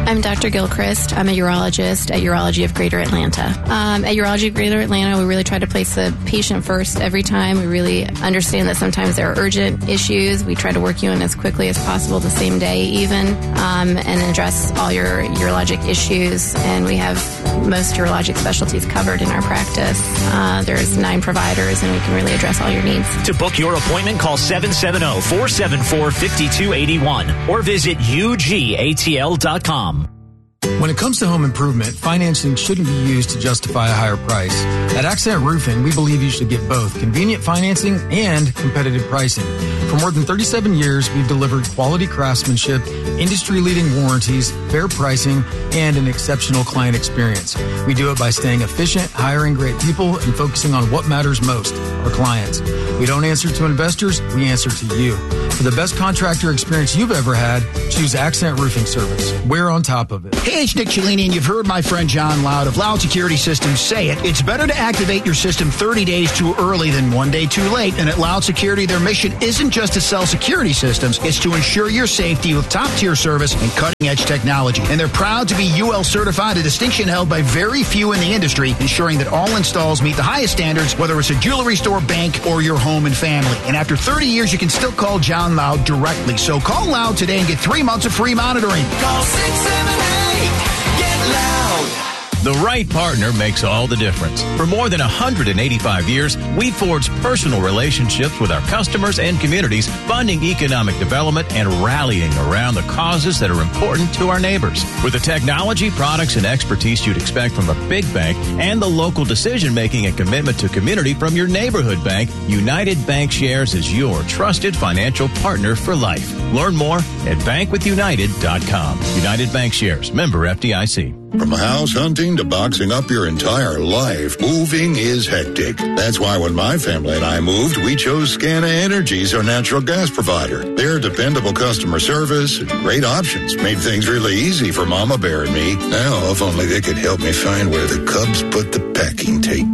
I'm Doctor Gilchrist. I'm a urologist at Urology of Greater Atlanta. Um, at Urology of Greater Atlanta, we really try to place the patient first every time. We really understand that sometimes there are urgent issues. We try to work you in as quickly as possible, the same day even, um, and address all your urologic issues. And we have most urologic specialties covered in our practice. Uh, there's nine providers, and we can really address all your needs. To book your appointment, call seven seven zero, four seven four, five two eight one or visit U G A T L dot com. When it comes to home improvement, financing shouldn't be used to justify a higher price. At Accent Roofing, we believe you should get both convenient financing and competitive pricing. For more than thirty-seven years, we've delivered quality craftsmanship, industry-leading warranties, fair pricing, and an exceptional client experience. We do it by staying efficient, hiring great people, and focusing on what matters most, our clients. We don't answer to investors, we answer to you. For the best contractor experience you've ever had, choose Accent Roofing Service. We're on top of it. Hey, it's Nick Cellini, and you've heard my friend John Loud of Loud Security Systems say it. It's better to activate your system thirty days too early than one day too late. And at Loud Security, their mission isn't just to sell security systems. It's to ensure your safety with top-tier service and cutting-edge technology. And they're proud to be U L certified, a distinction held by very few in the industry, ensuring that all installs meet the highest standards, whether it's a jewelry store, bank, or your home and family. And after thirty years, you can still call John Loud directly. So call Loud today and get three months of free monitoring. Call six seven eight, get loud. The right partner makes all the difference. For more than one hundred eighty-five years, we forged personal relationships with our customers and communities, funding economic development and rallying around the causes that are important to our neighbors. With the technology, products, and expertise you'd expect from a big bank and the local decision-making and commitment to community from your neighborhood bank, United Bankshares is your trusted financial partner for life. Learn more at bank with united dot com. United Bankshares, member F D I C. From house hunting to boxing up your entire life, moving is hectic. That's why when my family and I moved, we chose Scana Energy as our natural gas provider. Their dependable customer service and great options made things really easy for Mama Bear and me. Now, if only they could help me find where the Cubs put the packing tape.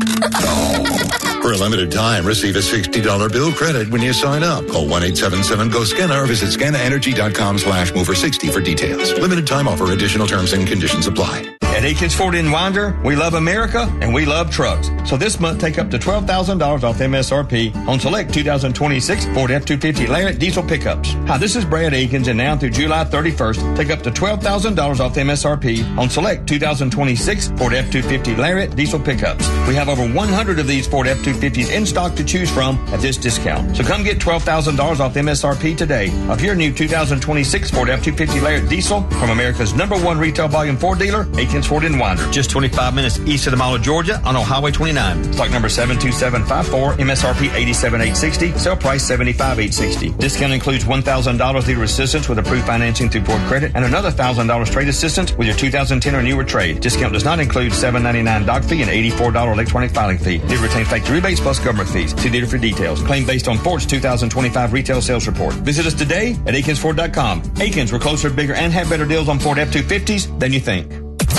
Oh. For a limited time, receive a sixty dollars bill credit when you sign up. Call one eight seven seven, G O, S C A N A or visit scanaenergy.com slash mover sixty for details. Limited time offer. Additional terms and conditions apply. At Akins Ford in Winder, we love America and we love trucks. So this month, take up to twelve thousand dollars off M S R P on select two thousand twenty-six Ford F two fifty Lariat diesel pickups. Hi, this is Brad Akins, and now through July thirty-first, take up to twelve thousand dollars off M S R P on select two thousand twenty-six Ford F two fifty Lariat diesel pickups. We have over one hundred of these Ford F two fifties in stock to choose from at this discount. So come get twelve thousand dollars off M S R P today of your new two thousand twenty-six Ford F two fifty Lariat diesel from America's number one retail volume Ford dealer, Akins Ford in Winder. Just twenty-five minutes east of the Mall of Georgia on Highway twenty-nine. Stock number seven two seven five four, M S R P eighty-seven thousand eight hundred sixty dollars, sale price seventy-five thousand eight hundred sixty dollars. Discount includes one thousand dollars dealer assistance with approved financing through Ford Credit and another one thousand dollars trade assistance with your two thousand ten or newer trade. Discount does not include seven ninety-nine doc fee and eighty-four dollars electronic filing fee. Dealer retains factory rebates plus government fees. See dealer for details. Claim based on Ford's two thousand twenty-five retail sales report. Visit us today at akins ford dot com. Akins, we're closer, bigger, and have better deals on Ford F two fifties than you think.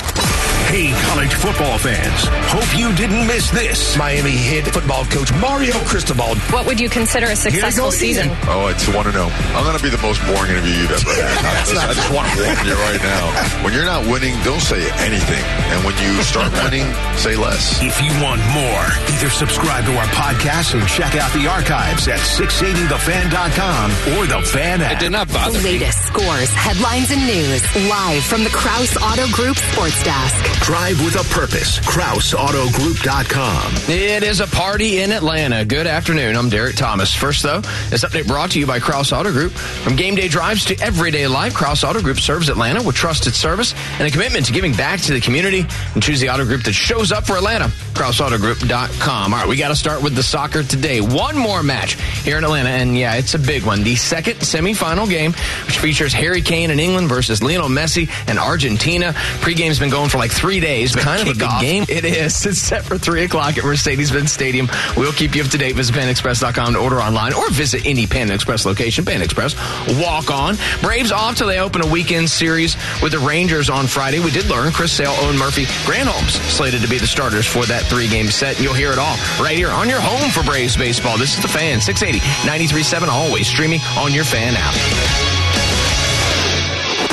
Hey, college football fans. Hope you didn't miss this. Miami head football coach Mario Cristobal. What would you consider a successful season? Oh, it's one to know. I'm going to be the most boring interview you've ever had. I just, I just want to warn you right now. When you're not winning, don't say anything. And when you start winning, say less. If you want more, either subscribe to our podcast and check out the archives at six eighty the fan dot com or the Fan app. It did not bother me. The latest scores, headlines, and news live from the Krause Auto Group Sports Desk. Drive with a purpose. Krause Auto Group dot com. It is a party in Atlanta. Good afternoon. I'm Derek Thomas. First, though, this update brought to you by Krause Auto Group. From game day drives to everyday life, Krause Auto Group serves Atlanta with trusted service and a commitment to giving back to the community. And choose the auto group that shows up for Atlanta. Krause Auto Group dot com. All right, we got to start with the soccer today. One more match here in Atlanta, and yeah, it's a big one. The second semifinal game, which features Harry Kane in England versus Lionel Messi and Argentina. Pre-game's been going for like three days. Kind of a big game. It is. It's set for three o'clock at Mercedes-Benz Stadium. We'll keep you up to date. Visit Pan Express dot com to order online or visit any Pan Express location. Pan Express, walk on. Braves off till they open a weekend series with the Rangers on Friday. We did learn Chris Sale, Owen Murphy, Grant Holmes slated to be the starters for that three-game set. And you'll hear it all right here on your home for Braves baseball. This is the Fan, six eighty, ninety-three point seven, always streaming on your Fan app.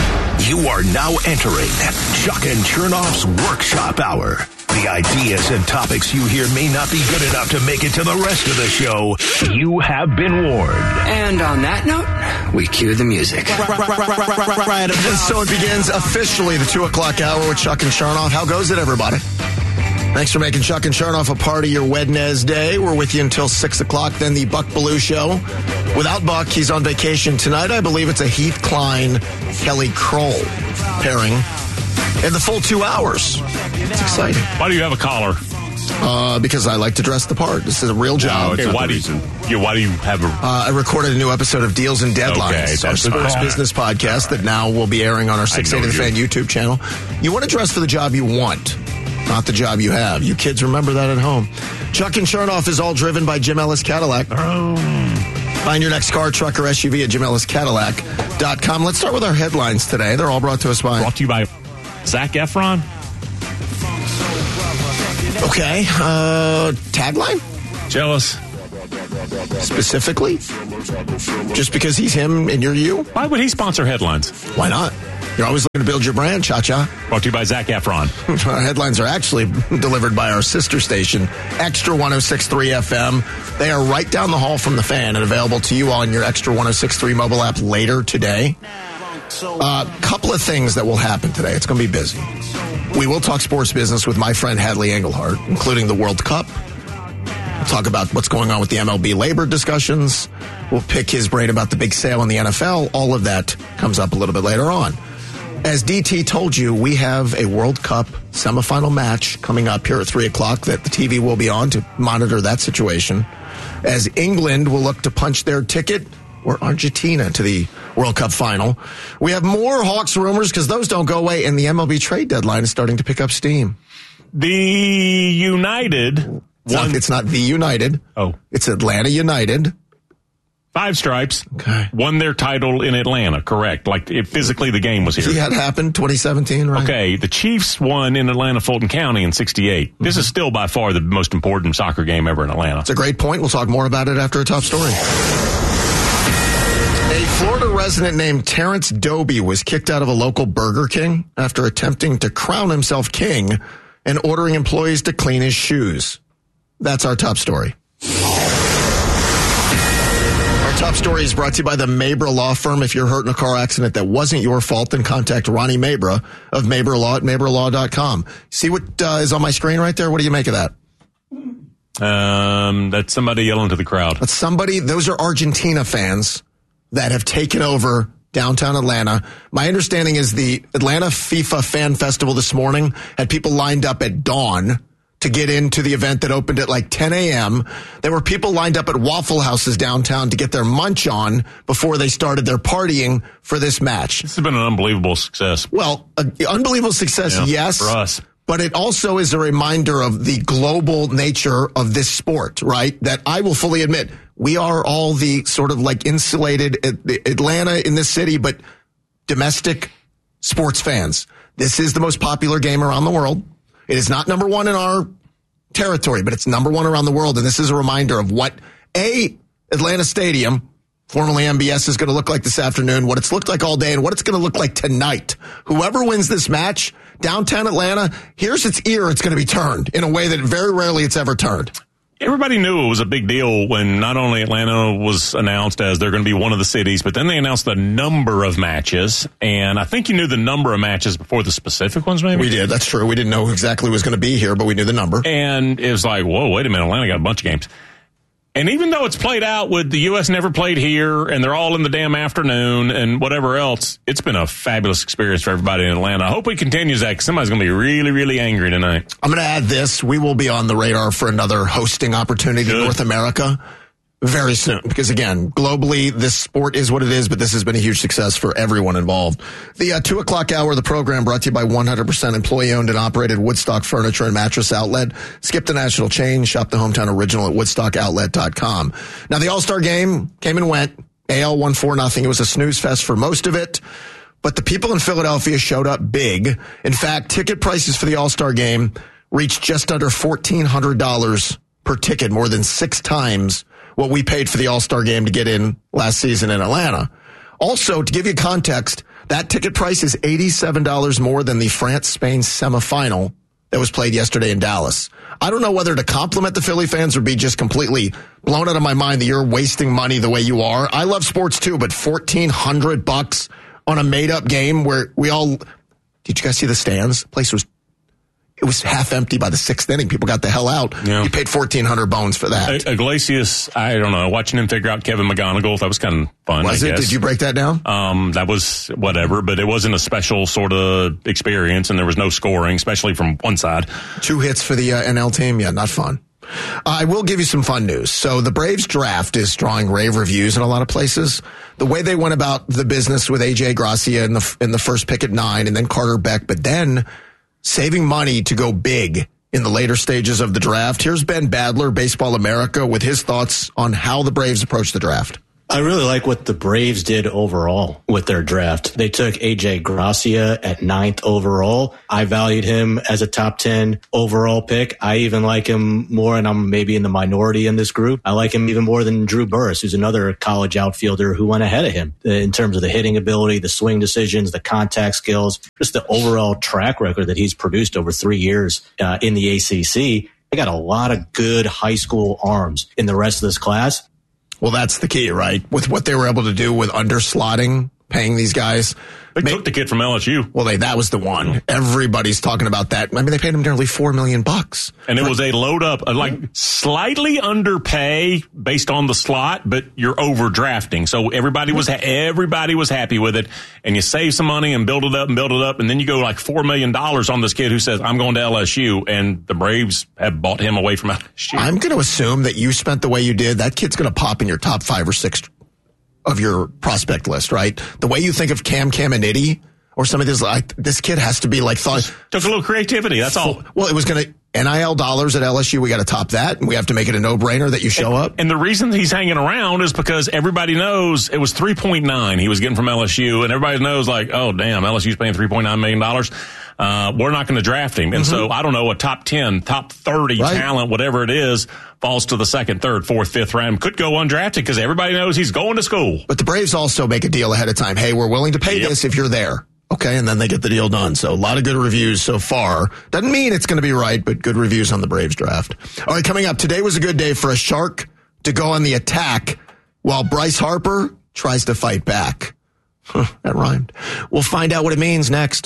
You are now entering Chuck and Chernoff's Workshop Hour. The ideas and topics you hear may not be good enough to make it to the rest of the show. You have been warned. And on that note, we cue the music. Right, right, right, right, right, right, right. And so it begins officially the two o'clock hour with Chuck and Chernoff. How goes it, everybody? Thanks for making Chuck and Chernoff a part of your Wednesday. We're with you until six o'clock. Then the Buck Belue Show. Without Buck, he's on vacation tonight. I believe it's a Heath Klein, Kelly Kroll pairing in the full two hours. It's exciting. Why do you have a collar? Uh, because I like to dress the part. This is a real job. Okay, why do you, yeah, why do you have a... Uh, I recorded a new episode of Deals and Deadlines, Okay, our sports fine. business podcast that now will be airing on our six eighty The Fan YouTube channel. You want to dress for the job you want, not the job you have. You kids remember that at home. Chuck and Chernoff is all driven by Jim Ellis Cadillac. Oh. Find your next car, truck, or S U V at jim ellis cadillac dot com. Let's start with our headlines today. They're all brought to us by... Brought to you by Zac Efron. Okay. Uh, tagline? Jealous. Specifically? Just because he's him and you're you? Why would he sponsor headlines? Why not? You're always looking to build your brand, Cha-Cha. Brought to you by Zac Efron. Our headlines are actually delivered by our sister station, Extra ten sixty-three F M. They are right down the hall from the Fan and available to you on your Extra ten sixty-three mobile app later today. A uh, couple of things that will happen today. It's going to be busy. We will talk sports business with my friend Hadley Engelhardt, including the World Cup. We'll talk about what's going on with the M L B labor discussions. We'll pick his brain about the big sale in the N F L. All of that comes up a little bit later on. As D T told you, we have a World Cup semifinal match coming up here at three o'clock that the T V will be on to monitor that situation. As England will look to punch their ticket, or Argentina, to the World Cup final. We have more Hawks rumors because those don't go away, and the M L B trade deadline is starting to pick up steam. The United... It's not, it's not the United. Oh. It's Atlanta United. Five Stripes okay. won their title in Atlanta, correct? Like, it, physically, the game was here. See, that happened twenty seventeen, right? Okay, the Chiefs won in Atlanta, Fulton County in sixty-eight. Mm-hmm. This is still by far the most important soccer game ever in Atlanta. It's a great point. We'll talk more about it after a top story. A Florida resident named Terrence Doby was kicked out of a local Burger King after attempting to crown himself king and ordering employees to clean his shoes. That's our top story. Our top story is brought to you by the Mabra Law Firm. If you're hurt in a car accident that wasn't your fault, then contact Ronnie Mabra of Mabra Law at mabra law dot com. See what uh, is on my screen right there? What do you make of that? Um, that's somebody yelling to the crowd. That's somebody, those are Argentina fans that have taken over downtown Atlanta. My understanding is the Atlanta FIFA Fan Festival this morning had people lined up at dawn to get into the event that opened at like ten a.m. There were people lined up at Waffle Houses downtown to get their munch on before they started their partying for this match. This has been an unbelievable success. Well, uh, unbelievable success, yeah, yes. For us. But it also is a reminder of the global nature of this sport, right? That I will fully admit, we are all the sort of like insulated Atlanta in this city, but domestic sports fans. This is the most popular game around the world. It is not number one in our territory, but it's number one around the world. And this is a reminder of what a Atlanta Stadium, formerly M B S, is going to look like this afternoon, what it's looked like all day, and what it's going to look like tonight. Whoever wins this match, downtown Atlanta, here's its ear. It's going to be turned in a way that very rarely it's ever turned. Everybody knew it was a big deal when not only Atlanta was announced as they're going to be one of the cities, but then they announced the number of matches. And I think you knew the number of matches before the specific ones, maybe? We did. That's true. We didn't know who exactly was going to be here, but we knew the number. And it was like, whoa, wait a minute. Atlanta got a bunch of games. And even though it's played out with the U S never played here and they're all in the damn afternoon and whatever else, it's been a fabulous experience for everybody in Atlanta. I hope it continues that because somebody's going to be really, really angry tonight. I'm going to add this. We will be on the radar for another hosting opportunity Good. in North America very soon because, again, globally, this sport is what it is, but this has been a huge success for everyone involved. The uh, two o'clock hour of the program brought to you by one hundred percent employee-owned and operated Woodstock Furniture and Mattress Outlet. Skip the national chain. Shop the hometown original at woodstock outlet dot com. Now, the All-Star game came and went. A L won four nothing. It was a snooze fest for most of it. But the people in Philadelphia showed up big. In fact, ticket prices for the All-Star game reached just under fourteen hundred dollars per ticket, more than six times what we paid for the All-Star game to get in last season in Atlanta. Also, to give you context, That ticket price is eighty-seven dollars more than the France-Spain semifinal that was played yesterday in Dallas. I don't know whether to compliment the Philly fans or be just completely blown out of my mind that you're wasting money the way you are. I love sports too, but fourteen hundred bucks on a made-up game where we all... Did you guys see the stands? The place was... It was half empty by the sixth inning. People got the hell out. Yeah. You paid fourteen hundred bones for that. Iglesias, I don't know. Watching him figure out Kevin McGonigal, that was kind of fun. Was I it? guess. Did you break that down? Um, that was whatever, but it wasn't a special sort of experience, and there was no scoring, especially from one side. Two hits for the uh, N L team. Yeah, not fun. Uh, I will give you some fun news. So the Braves draft is drawing rave reviews in a lot of places. The way they went about the business with A J Gracia in the in the first pick at nine, and then Carter Beck, but then saving money to go big in the later stages of the draft. Here's Ben Badler, Baseball America, with his thoughts on how the Braves approached the draft. I really like what the Braves did overall with their draft. They took A J Gracia at ninth overall. I valued him as a top ten overall pick. I even like him more, and I'm maybe in the minority in this group. I like him even more than Drew Burress, who's another college outfielder who went ahead of him in terms of the hitting ability, the swing decisions, the contact skills, just the overall track record that he's produced over three years uh, in the A C C. They got a lot of good high school arms in the rest of this class. Well, that's the key, right? With what they were able to do with underslotting, paying these guys. They took the kid from L S U. Well, they, that was the one. Everybody's talking about that. I mean, they paid him nearly four million bucks. And it was a load up, like slightly underpay based on the slot, but you're overdrafting. So everybody was, everybody was happy with it. And you save some money and build it up and build it up. And then you go like four million dollars on this kid who says, I'm going to L S U. And the Braves have bought him away from L S U. I'm going to assume that you spent the way you did. That kid's going to pop in your top five or six of your prospect list, right? The way you think of Cam Caminiti or some of this, like, this kid has to be like thought. Took a little creativity. That's all. Well, it was going to N I L dollars at L S U. We got to top that, and we have to make it a no-brainer that you show and, up. And the reason he's hanging around is because everybody knows it was three point nine he was getting from L S U, and everybody knows like, oh damn, L S U's paying three point nine million dollars. Uh, we're not going to draft him. And mm-hmm. so I don't know, a top ten, top thirty right. talent, whatever it is, falls to the second, third, fourth, fifth round. Could go undrafted because everybody knows he's going to school. But the Braves also make a deal ahead of time. Hey, we're willing to pay yep. this if you're there. Okay, and then they get the deal done. So a lot of good reviews so far. Doesn't mean it's going to be right, but good reviews on the Braves draft. All right, coming up, today was a good day for a Shark to go on the attack while Bryce Harper tries to fight back. Huh, that rhymed. We'll find out what it means next.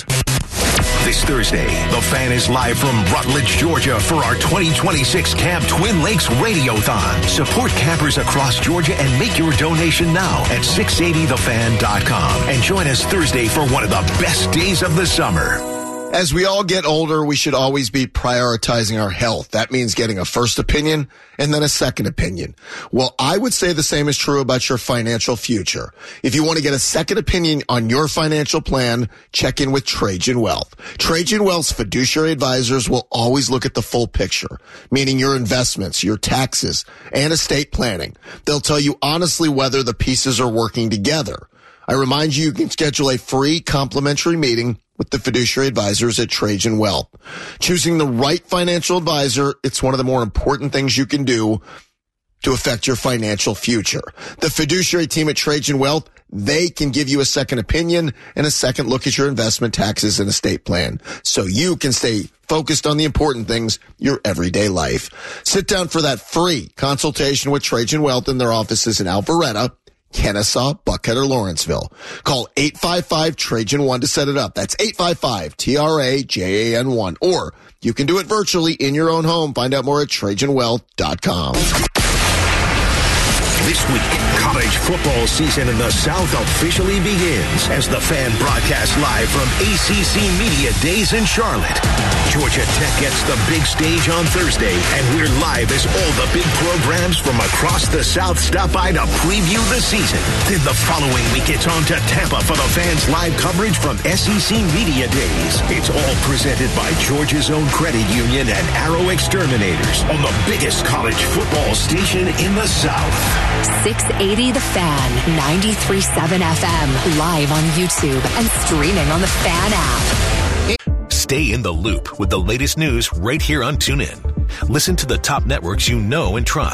This Thursday, The Fan is live from Rutledge, Georgia for our twenty twenty-six Camp Twin Lakes Radiothon. Support campers across Georgia and make your donation now at six eighty the fan dot com. And join us Thursday for one of the best days of the summer. As we all get older, we should always be prioritizing our health. That means getting a first opinion and then a second opinion. Well, I would say the same is true about your financial future. If you want to get a second opinion on your financial plan, check in with Trajan Wealth. Trajan Wealth's fiduciary advisors will always look at the full picture, meaning your investments, your taxes, and estate planning. They'll tell you honestly whether the pieces are working together. I remind you, you can schedule a free complimentary meeting with the fiduciary advisors at Trajan Wealth. Choosing the right financial advisor, it's one of the more important things you can do to affect your financial future. The fiduciary team at Trajan Wealth, they can give you a second opinion and a second look at your investment, taxes, and estate plan so you can stay focused on the important things, your everyday life. Sit down for that free consultation with Trajan Wealth in their offices in Alpharetta, Kennesaw, Buckhead, or Lawrenceville. Call eight five five Trajan one to set it up. That's eight five five T R A J A N one. Or you can do it virtually in your own home. Find out more at Trajan Wealth dot com. This week, college football season in the South officially begins as the Fan broadcasts live from A C C Media Days in Charlotte. Georgia Tech gets the big stage on Thursday, and we're live as all the big programs from across the South stop by to preview the season. Then the following week, it's on to Tampa for the Fans live coverage from S E C Media Days. It's all presented by Georgia's own credit union and Arrow Exterminators on the biggest college football station in the South. six eighty The Fan, ninety-three point seven F M, live on YouTube and streaming on the Fan app. Stay in the loop with the latest news right here on TuneIn. Listen to the top networks you know and trust,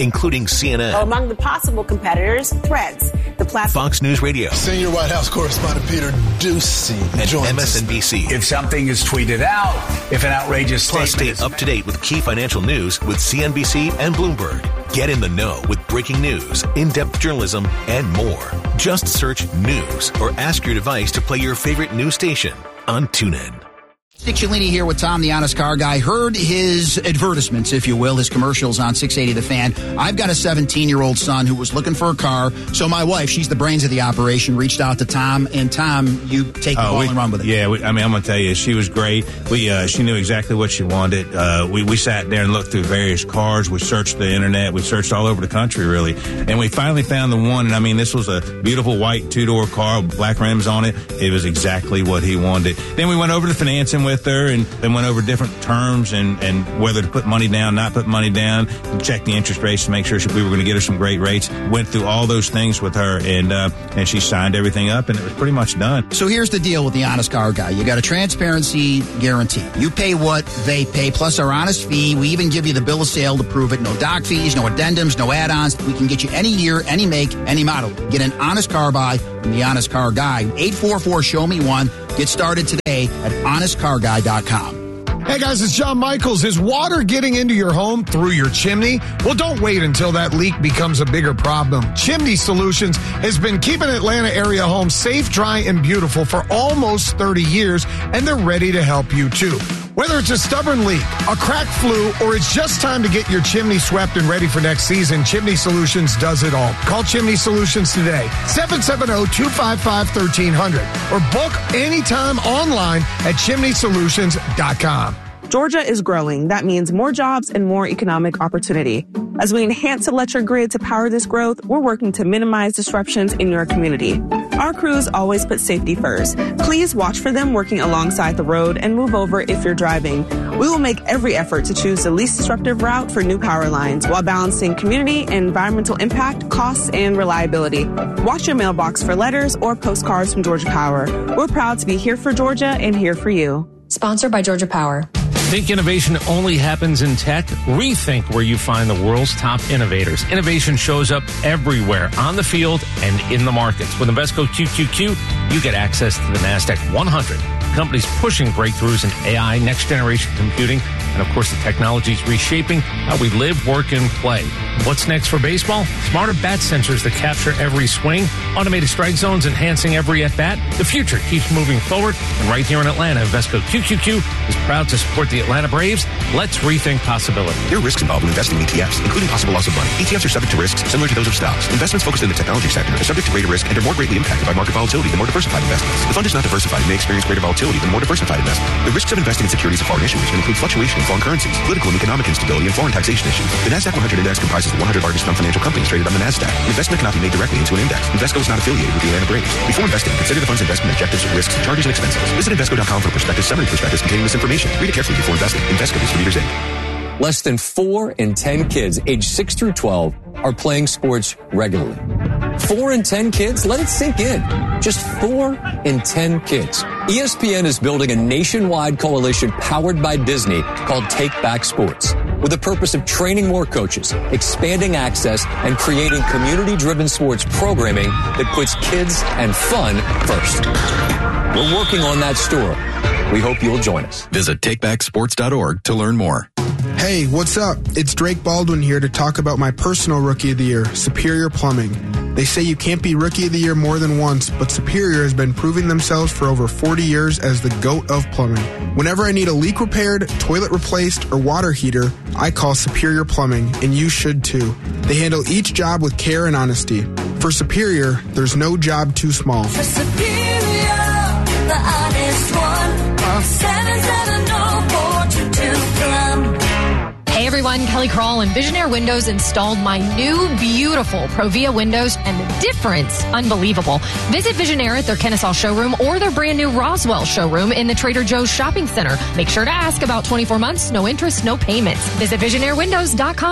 including C N N. Among the possible competitors, Threads, the platform. Fox News Radio. Senior White House correspondent Peter Doocy and joins M S N B C. If something is tweeted out, if an outrageous Plus, statement stay up to date with key financial news with C N B C and Bloomberg. Get in the know with breaking news, in-depth journalism, and more. Just search news or ask your device to play your favorite news station on TuneIn. Dick Cellini here with Tom, the Honest Car Guy. Heard his advertisements, if you will, his commercials on six eighty The Fan. I've got a seventeen-year-old son who was looking for a car, so my wife, she's the brains of the operation, reached out to Tom, and Tom, you take the oh, ball we, and run with it. Yeah, we, I mean, I'm going to tell you, she was great. We uh, She knew exactly what she wanted. Uh, we, we sat there and looked through various cars. We searched the internet. We searched all over the country, really. And we finally found the one, and I mean, this was a beautiful white two-door car with black rims on it. It was exactly what he wanted. Then we went over to financing with her, and then went over different terms and, and whether to put money down, not put money down, check the interest rates to make sure she, we were going to get her some great rates. Went through all those things with her, and uh, and she signed everything up, and it was pretty much done. So here's the deal with the Honest Car Guy. You got a transparency guarantee. You pay what they pay, plus our honest fee. We even give you the bill of sale to prove it. No doc fees, no addendums, no add-ons. We can get you any year, any make, any model. Get an Honest Car Buy from the Honest Car Guy. eight four four, show me one. Get started today at honest car guy dot com. Hey guys, it's John Michaels. Is water getting into your home through your chimney? Well, don't wait until that leak becomes a bigger problem. Chimney Solutions has been keeping Atlanta area homes safe, dry, and beautiful for almost thirty years, and they're ready to help you too. Whether it's a stubborn leak, a crack flu, or it's just time to get your chimney swept and ready for next season, Chimney Solutions does it all. Call Chimney Solutions today, seven seven zero, two five five, one three zero zero, or book anytime online at chimney solutions dot com. Georgia is growing. That means more jobs and more economic opportunity. As we enhance electric grid to power this growth, we're working to minimize disruptions in your community. Our crews always put safety first. Please watch for them working alongside the road and move over if you're driving. We will make every effort to choose the least disruptive route for new power lines while balancing community and environmental impact, costs, and reliability. Watch your mailbox for letters or postcards from Georgia Power. We're proud to be here for Georgia and here for you. Sponsored by Georgia Power. Think innovation only happens in tech? Rethink where you find the world's top innovators. Innovation shows up everywhere, on the field and in the markets. With Invesco Q Q Q, you get access to the NASDAQ one hundred. Companies pushing breakthroughs in A I, next-generation computing, and, of course, the technology is reshaping how we live, work, and play. What's next for baseball? Smarter bat sensors that capture every swing, automated strike zones enhancing every at-bat. The future keeps moving forward, and right here in Atlanta, Invesco Q Q Q is proud to support the Atlanta Braves. Let's rethink possibility. There are risks involved in investing in E T Fs, including possible loss of money. E T Fs are subject to risks similar to those of stocks. Investments focused in the technology sector are subject to greater risk and are more greatly impacted by market volatility than more diversified investments. The fund is not diversified and may experience greater volatility than more diversified investments. The risks of investing in securities of foreign issuers can include fluctuation in foreign currencies, political and economic instability, and foreign taxation issues. The NASDAQ one hundred Index comprises the one hundred largest non-financial companies traded on the NASDAQ. An investment cannot be made directly into an index. Invesco is not affiliated with the Atlanta Braves. Before investing, consider the fund's investment objectives, risks, charges, and expenses. Visit Invesco dot com for prospectus, summary prospectus containing this information. Read it carefully before investing. Invesco Distributors Incorporated. Less than four in ten kids aged six through twelve are playing sports regularly. Four in ten kids? Let it sink in. Just four in ten kids. E S P N is building a nationwide coalition powered by Disney called Take Back Sports, with the purpose of training more coaches, expanding access, and creating community-driven sports programming that puts kids and fun first. We're working on that story. We hope you'll join us. Visit take back sports dot org to learn more. Hey, what's up? It's Drake Baldwin here to talk about my personal Rookie of the Year, Superior Plumbing. They say you can't be Rookie of the Year more than once, but Superior has been proving themselves for over forty years as the GOAT of plumbing. Whenever I need a leak repaired, toilet replaced, or water heater, I call Superior Plumbing, and you should too. They handle each job with care and honesty. For Superior, there's no job too small. For Superior, the honest one, call seven seven zero, four two two, plum. Hey everyone, Kelly Crawl and Visionaire Windows installed my new beautiful Provia windows, and the difference, unbelievable. Visit Visionaire at their Kennesaw showroom or their brand new Roswell showroom in the Trader Joe's shopping center. Make sure to ask about twenty-four months, no interest, no payments. Visit visionaire windows dot com.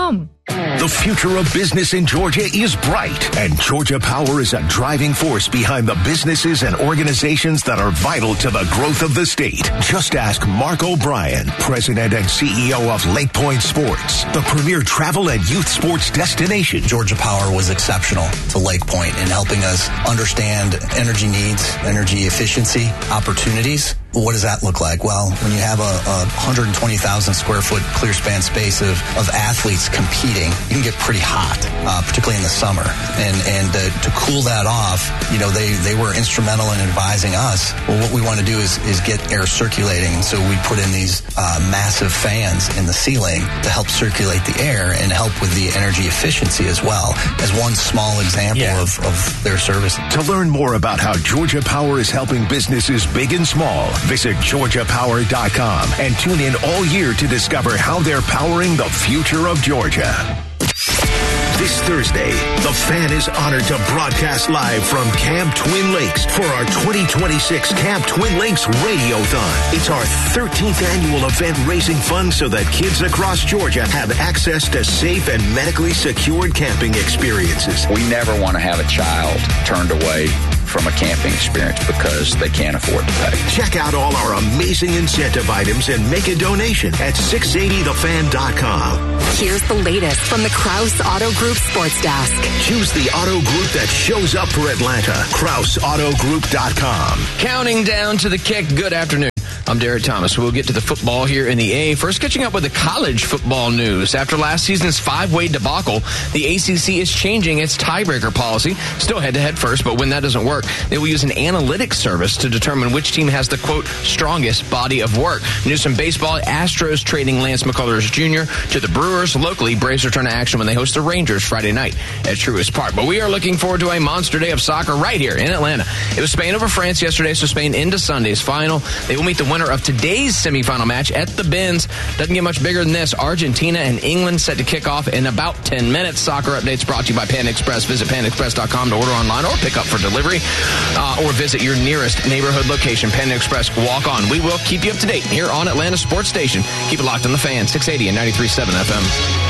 The future of business in Georgia is bright, and Georgia Power is a driving force behind the businesses and organizations that are vital to the growth of the state. Just ask Mark O'Brien, President and C E O of Lake Point Sports, the premier travel and youth sports destination. Georgia Power was exceptional to Lake Point in helping us understand energy needs, energy efficiency, opportunities. What does that look like? Well, when you have a, a one hundred twenty thousand square foot clear span space of, of athletes competing, you can get pretty hot, uh, particularly in the summer. And and uh, to cool that off, you know, they, they were instrumental in advising us, well, what we want to do is, is get air circulating. And so we put in these uh, massive fans in the ceiling to help circulate the air and help with the energy efficiency as well, as one small example yeah. of, of their service. To learn more about how Georgia Power is helping businesses big and small, visit georgia power dot com and tune in all year to discover how they're powering the future of Georgia. This Thursday, the Fan is honored to broadcast live from Camp Twin Lakes for our twenty twenty-six Camp Twin Lakes Radiothon. It's our thirteenth annual event raising funds so that kids across Georgia have access to safe and medically secured camping experiences. We never want to have a child turned away from a camping experience because they can't afford to pay. Check out all our amazing incentive items and make a donation at six eighty the fan dot com. Here's the latest from the Krause Auto Group Sports Desk. Choose the auto group that shows up for Atlanta. Krause Auto Group dot com. Counting down to the kick. Good afternoon. I'm Derek Thomas. We'll get to the football here in the A. First, catching up with the college football news. After last season's five-way debacle, the A C C is changing its tiebreaker policy. Still head-to-head first, but when that doesn't work, they will use an analytics service to determine which team has the, quote, strongest body of work. News from baseball, Astros trading Lance McCullers Junior to the Brewers. Locally, Braves return to action when they host the Rangers Friday night at Truist Park. But we are looking forward to a monster day of soccer right here in Atlanta. It was Spain over France yesterday, so Spain into Sunday's final. They will meet the winner of today's semifinal match at the Benz. Doesn't get much bigger than this. Argentina and England set to kick off in about ten minutes. Soccer updates brought to you by Pan Express. Visit pan express dot com to order online or pick up for delivery, uh, or visit your nearest neighborhood location. Pan Express, walk on. We will keep you up to date here on Atlanta Sports Station. Keep it locked on the Fan, six eighty and ninety-three point seven F M.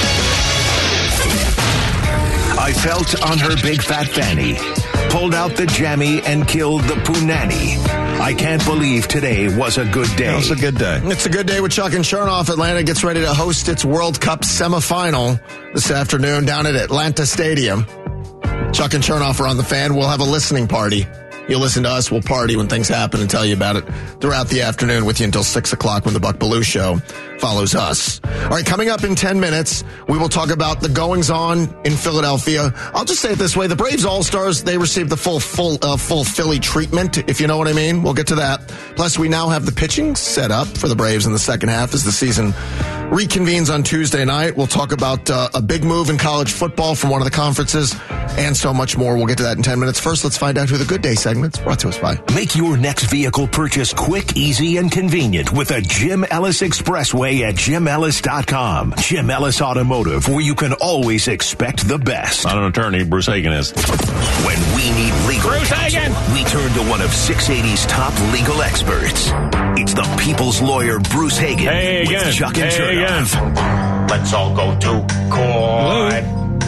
I felt on her big fat fanny, pulled out the jammy and killed the punani. I can't believe today was a good day. It was a good day. It's a good day with Chuck and Chernoff. Atlanta gets ready to host its World Cup semifinal this afternoon down at Atlanta Stadium. Chuck and Chernoff are on the Fan. We'll have a listening party. You'll listen to us. We'll party when things happen and tell you about it throughout the afternoon with you until six o'clock when the Buck Belue Show follows us. All right, coming up in ten minutes, we will talk about the goings-on in Philadelphia. I'll just say it this way. The Braves All-Stars, they received the full full, uh, full Philly treatment, if you know what I mean. We'll get to that. Plus, we now have the pitching set up for the Braves in the second half as the season reconvenes on Tuesday night. We'll talk about uh, a big move in college football from one of the conferences and so much more. We'll get to that in ten minutes. First, let's find out who the Good Day segment's brought to us by. Make your next vehicle purchase quick, easy, and convenient with a Jim Ellis Expressway at jim ellis dot com. Jim Ellis Automotive, where you can always expect the best. Not an attorney, Bruce Hagen is. When we need legal Bruce counsel, Hagen! we turn to one of six eighty's top legal experts. It's the people's lawyer, Bruce Hagen. Hey again. With Chuck and hey Chernoff. again. Let's all go to court.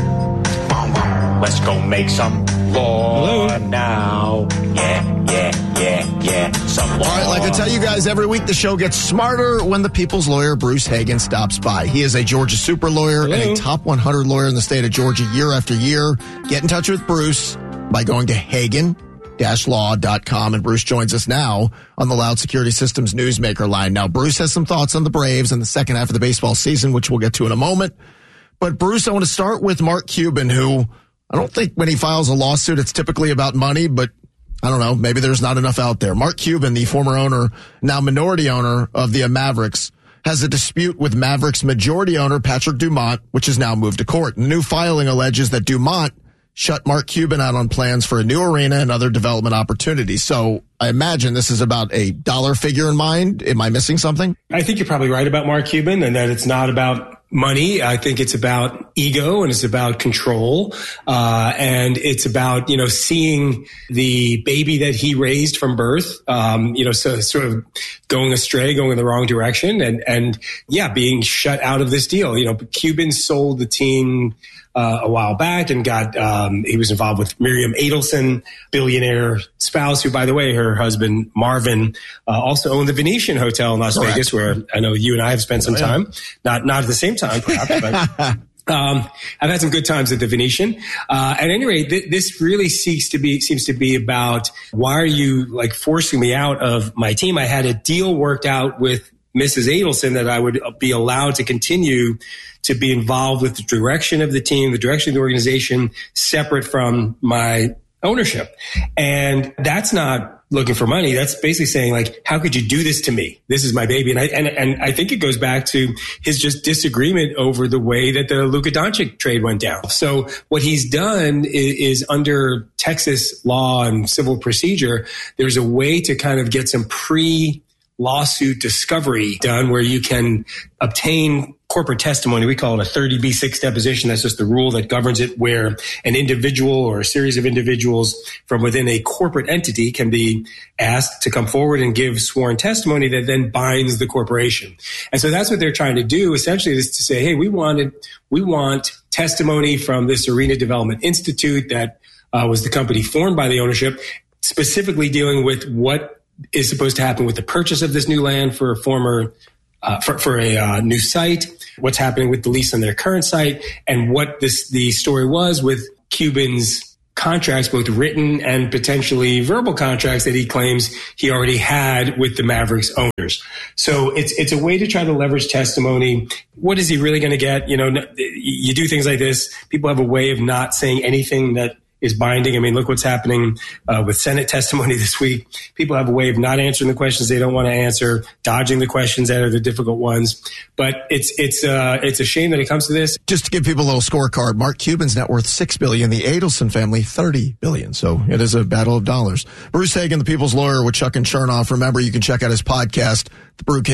Let's go make some law Hello. now. Yeah, yeah, yeah, yeah. Some law. All right, like I tell you guys every week, the show gets smarter when the people's lawyer, Bruce Hagen, stops by. He is a Georgia super lawyer Hello. and a top one hundred lawyer in the state of Georgia year after year. Get in touch with Bruce by going to Hagen law dot com, and Bruce joins us now on the Loud Security Systems Newsmaker line. Now, Bruce has some thoughts on the Braves and the second half of the baseball season, which we'll get to in a moment. But, Bruce, I want to start with Mark Cuban, who I don't think when he files a lawsuit, it's typically about money, but I don't know, maybe there's not enough out there. Mark Cuban, the former owner, now minority owner of the Mavericks, has a dispute with Mavericks majority owner Patrick Dumont, which has now moved to court. The new filing alleges that Dumont shut Mark Cuban out on plans for a new arena and other development opportunities. So I imagine this is about a dollar figure in mind. Am I missing something? I think you're probably right about Mark Cuban and that it's not about money. I think it's about ego and it's about control. Uh, and it's about, you know, seeing the baby that he raised from birth, um, you know, so sort of going astray, going in the wrong direction and, and yeah, being shut out of this deal. You know, Cuban sold the team Uh, a while back and got, um, he was involved with Miriam Adelson, billionaire spouse, who, by the way, her husband, Marvin, uh, also owned the Venetian Hotel in Las Correct. Vegas, where I know you and I have spent some Oh, yeah. time. Not, not at the same time, perhaps, but. Um, I've had some good times at the Venetian. Uh, at any rate, th- this really seeks to be, seems to be about why are you like forcing me out of my team? I had a deal worked out with Missus Adelson that I would be allowed to continue to be involved with the direction of the team, the direction of the organization, separate from my ownership. And that's not looking for money. That's basically saying, like, how could you do this to me? This is my baby. And I, and, and I think it goes back to his just disagreement over the way that the Luka Doncic trade went down. So what he's done is, is under Texas law and civil procedure, there's a way to kind of get some pre lawsuit discovery done where you can obtain corporate testimony. We call it a thirty B six deposition. That's just the rule that governs it, where an individual or a series of individuals from within a corporate entity can be asked to come forward and give sworn testimony that then binds the corporation. And so that's what they're trying to do, essentially, is to say, hey, we wanted, we want testimony from this Arena Development Institute that uh, was the company formed by the ownership, specifically dealing with what is supposed to happen with the purchase of this new land for a former, uh, for, for a uh, new site, what's happening with the lease on their current site, and what this the story was with Cuban's contracts, both written and potentially verbal contracts that he claims he already had with the Mavericks owners. So it's it's a way to try to leverage testimony. What is he really going to get? You know, you do things like this. People have a way of not saying anything that is binding. I mean, look what's happening uh, with Senate testimony this week. People have a way of not answering the questions they don't want to answer, dodging the questions that are the difficult ones. But it's it's uh, it's a shame that it comes to this. Just to give people a little scorecard, Mark Cuban's net worth six billion dollars, the Adelson family thirty billion dollars. So it is a battle of dollars. Bruce Hagen, the People's Lawyer with Chuck and Chernoff. Remember, you can check out his podcast, The Brew